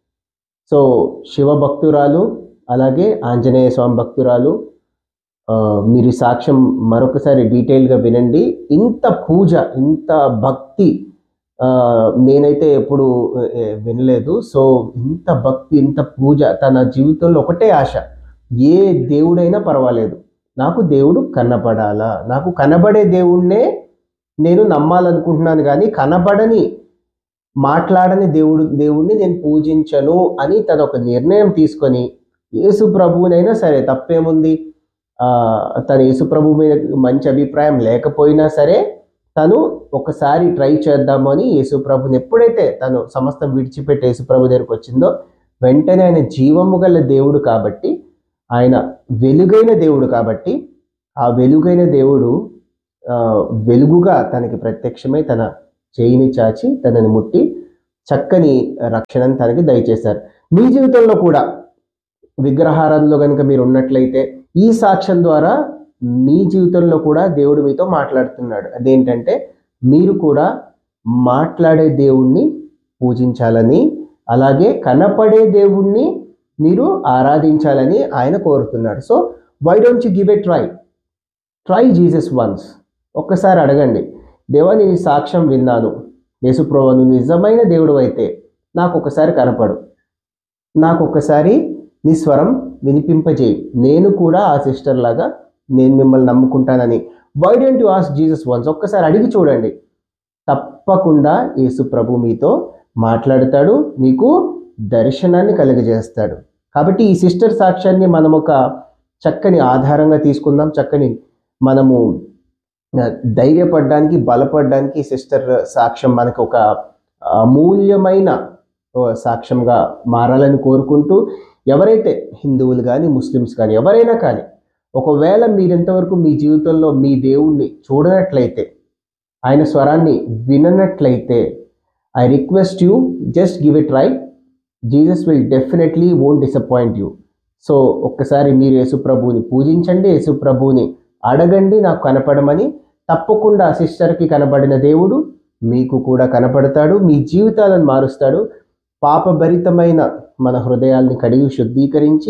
సో శివ భక్తురాలు, అలాగే ఆంజనేయ స్వామి భక్తురాలు. ఆ, మీరు ఈ సాక్ష్యం మరొకసారి డీటెయిల్గా వినండి. ఇంత పూజ, ఇంత భక్తి ఆ, నేనైతే ఎప్పుడు ఏ, వినలేదు. సో ఇంత భక్తి, ఇంత పూజ, తన జీవితంలో ఒకటే ఆశ, ఏ దేవుడైనా పర్వాలేదు, నాకు దేవుడు కనబడాలా, నాకు కనబడే దేవుణ్ణే నేను నమ్మాలనుకుంటున్నాను కానీ కనబడని మాట్లాడని దేవుడు దేవుణ్ణి నేను పూజించను అని తను ఒక నిర్ణయం తీసుకొని యేసు ప్రభువునైనా సరే తప్పేముంది, ఆ, తన యేసు ప్రభు మీద మంచి అభిప్రాయం లేకపోయినా సరే తను ఒకసారి ట్రై చేద్దాము అని యేసు ప్రభుని ఎప్పుడైతే తను సమస్తం విడిచిపెట్టి యేసు ప్రభు దగ్గరికి వచ్చిందో వెంటనే ఆయన జీవము గల దేవుడు కాబట్టి ఆయన వెలుగైన దేవుడు కాబట్టి ఆ వెలుగైన దేవుడు ఆ, వెలుగుగా తనకి ప్రత్యక్షమై తన చేయిని చాచి తనని ముట్టి చక్కని రక్షణను తనకి దయచేశారు. మీ జీవితంలో కూడా విగ్రహారాధనలో కనుక మీరు ఉన్నట్లయితే ఈ సాక్ష్యం ద్వారా మీ జీవితంలో కూడా దేవుడు మీతో మాట్లాడుతున్నాడు. అదేంటంటే మీరు కూడా మాట్లాడే దేవుణ్ణి పూజించాలని, అలాగే కనపడే దేవుణ్ణి మీరు ఆరాధించాలని ఆయన కోరుతున్నాడు. So why don't you give a try try Jesus once. ఒక్కసారి అడగండి, దేవా నీ సాక్ష్యం విన్నాను, యేసుప్రభువా నువ్వు నిజమైన దేవుడు అయితే నాకు ఒకసారి కనపడు, నాకు ఒకసారి నీ స్వరం వినిపింపజేయి, నేను కూడా ఆ సిస్టర్ లాగా నేను మిమ్మల్ని నమ్ముకుంటానని. Why don't you ask Jesus once? ఒక్కసారి అడిగి చూడండి, తప్పకుండా యేసు ప్రభు మీతో మాట్లాడతాడు, మీకు దర్శనాన్ని కలుగజేస్తాడు. కాబట్టి ఈ సిస్టర్ సాక్ష్యాన్ని మనం ఒక చక్కని ఆధారంగా తీసుకుందాం. చక్కని మనము ధైర్యపడడానికి, బలపడడానికి సిస్టర్ సాక్ష్యం మనకు ఒక అమూల్యమైన సాక్ష్యంగా మారాలని కోరుకుంటూ, ఎవరైతే హిందువులు కానీ ముస్లిమ్స్ కానీ ఎవరైనా కానీ ఒకవేళ మీరెంతవరకు మీ జీవితంలో మీ దేవుణ్ణి చూడనట్లయితే, ఆయన స్వరాన్ని విననట్లయితే, I request you just give it try. Jesus will definitely won't disappoint you. So ఒక్కసారి మీరు యేసుప్రభువుని పూజించండి, యేసుప్రభువుని అడగండి నాకు కనపడమని. తప్పకుండా సిస్టర్కి కనబడిన దేవుడు మీకు కూడా కనపడతాడు, మీ జీవితాలను మారుస్తాడు. పాపభరితమైన మన హృదయాల్ని కడిగి శుద్ధీకరించి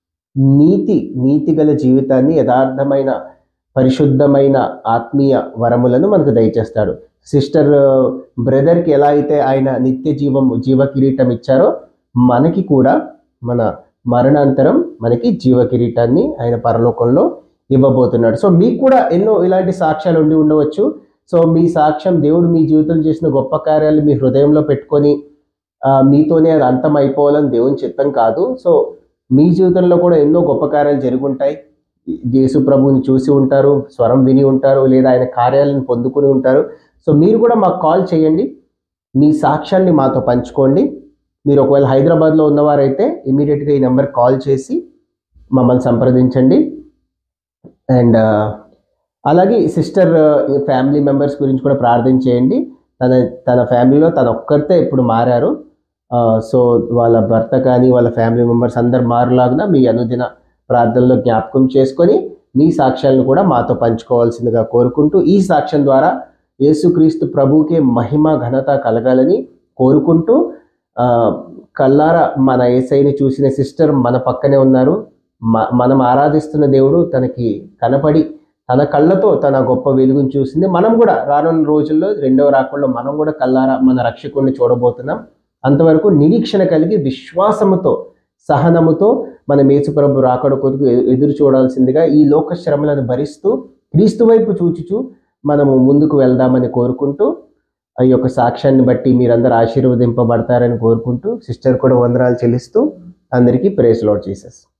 నీతి నీతిగల జీవితాన్ని, యథార్థమైన పరిశుద్ధమైన ఆత్మీయ వరములను మనకు దయచేస్తాడు. సిస్టర్ బ్రదర్కి ఎలా అయితే ఆయన నిత్య జీవము జీవ కిరీటం ఇచ్చారో, మనకి కూడా మన మరణాంతరం మనకి జీవ కిరీటాన్ని ఆయన పరలోకంలో ఇవ్వబోతున్నాడు. సో మీకు కూడా ఎన్నో ఇలాంటి సాక్ష్యాలు ఉండి ఉండవచ్చు. సో మీ సాక్ష్యం, దేవుడు మీ జీవితంలో చేసిన గొప్ప కార్యాలు మీ హృదయంలో పెట్టుకొని మీతోనే అది అంతం అయిపోవాలని దేవుని చిత్తం కాదు. సో మీ జీవితంలో కూడా ఎన్నో గొప్ప కార్యాలు జరుగుంటాయి. యేసు ప్రభువుని చూసి ఉంటారు, స్వరం విని ఉంటారు, లేదా ఆయన కార్యాలను పొందుకుని ఉంటారు. సో మీరు కూడా మాకు కాల్ చేయండి, మీ సాక్ష్యాన్ని మాతో పంచుకోండి. మీరు ఒకవేళ హైదరాబాద్లో ఉన్నవారైతే ఇమీడియట్గా ఈ నెంబర్ కాల్ చేసి మమ్మల్ని సంప్రదించండి. అండ్ అలాగే సిస్టర్ ఫ్యామిలీ మెంబర్స్ గురించి కూడా ప్రార్థన చేయండి. తన తన ఫ్యామిలీలో తన ఒక్కరితే ఇప్పుడు మారారు. సో వాళ్ళ భర్త కానీ వాళ్ళ ఫ్యామిలీ మెంబర్స్ అందరు మారులాగున మీ అనుదిన ప్రార్థనలో జ్ఞాపకం చేసుకొని మీ సాక్ష్యాలను కూడా మాతో పంచుకోవాల్సిందిగా కోరుకుంటూ, ఈ సాక్ష్యం ద్వారా యేసుక్రీస్తు ప్రభువుకే మహిమ ఘనత కలగాలని కోరుకుంటూ, కల్లారా మన యేసయ్యని చూసిన సిస్టర్ మన పక్కనే ఉన్నారు. మనం ఆరాధిస్తున్న దేవుడు తనకి కనపడి తన కళ్ళతో తన గొప్ప వెలుగుని చూసింది. మనం కూడా రానున్న రోజుల్లో రెండవ రాకడలో మనం కూడా కల్లారా మన రక్షకుడిని చూడబోతున్నాం. అంతవరకు నిరీక్షణ కలిగి విశ్వాసముతో, సహనముతో మన యేసు ప్రభు రాకడ కొరకు ఎదురు చూడాల్సిందిగా ఈ లోక శ్రమలను భరిస్తూ క్రీస్తు వైపు చూచుచూ మనము ముందుకు వెళ్దామని కోరుకుంటూ, ఈ యొక్క సాక్ష్యాన్ని బట్టి మీరందరూ ఆశీర్వదింపబడతారని కోరుకుంటూ, సిస్టర్ కూడా వందనాలు చెల్లిస్తూ అందరికీ ప్రైజ్ లార్డ్ జీసస్.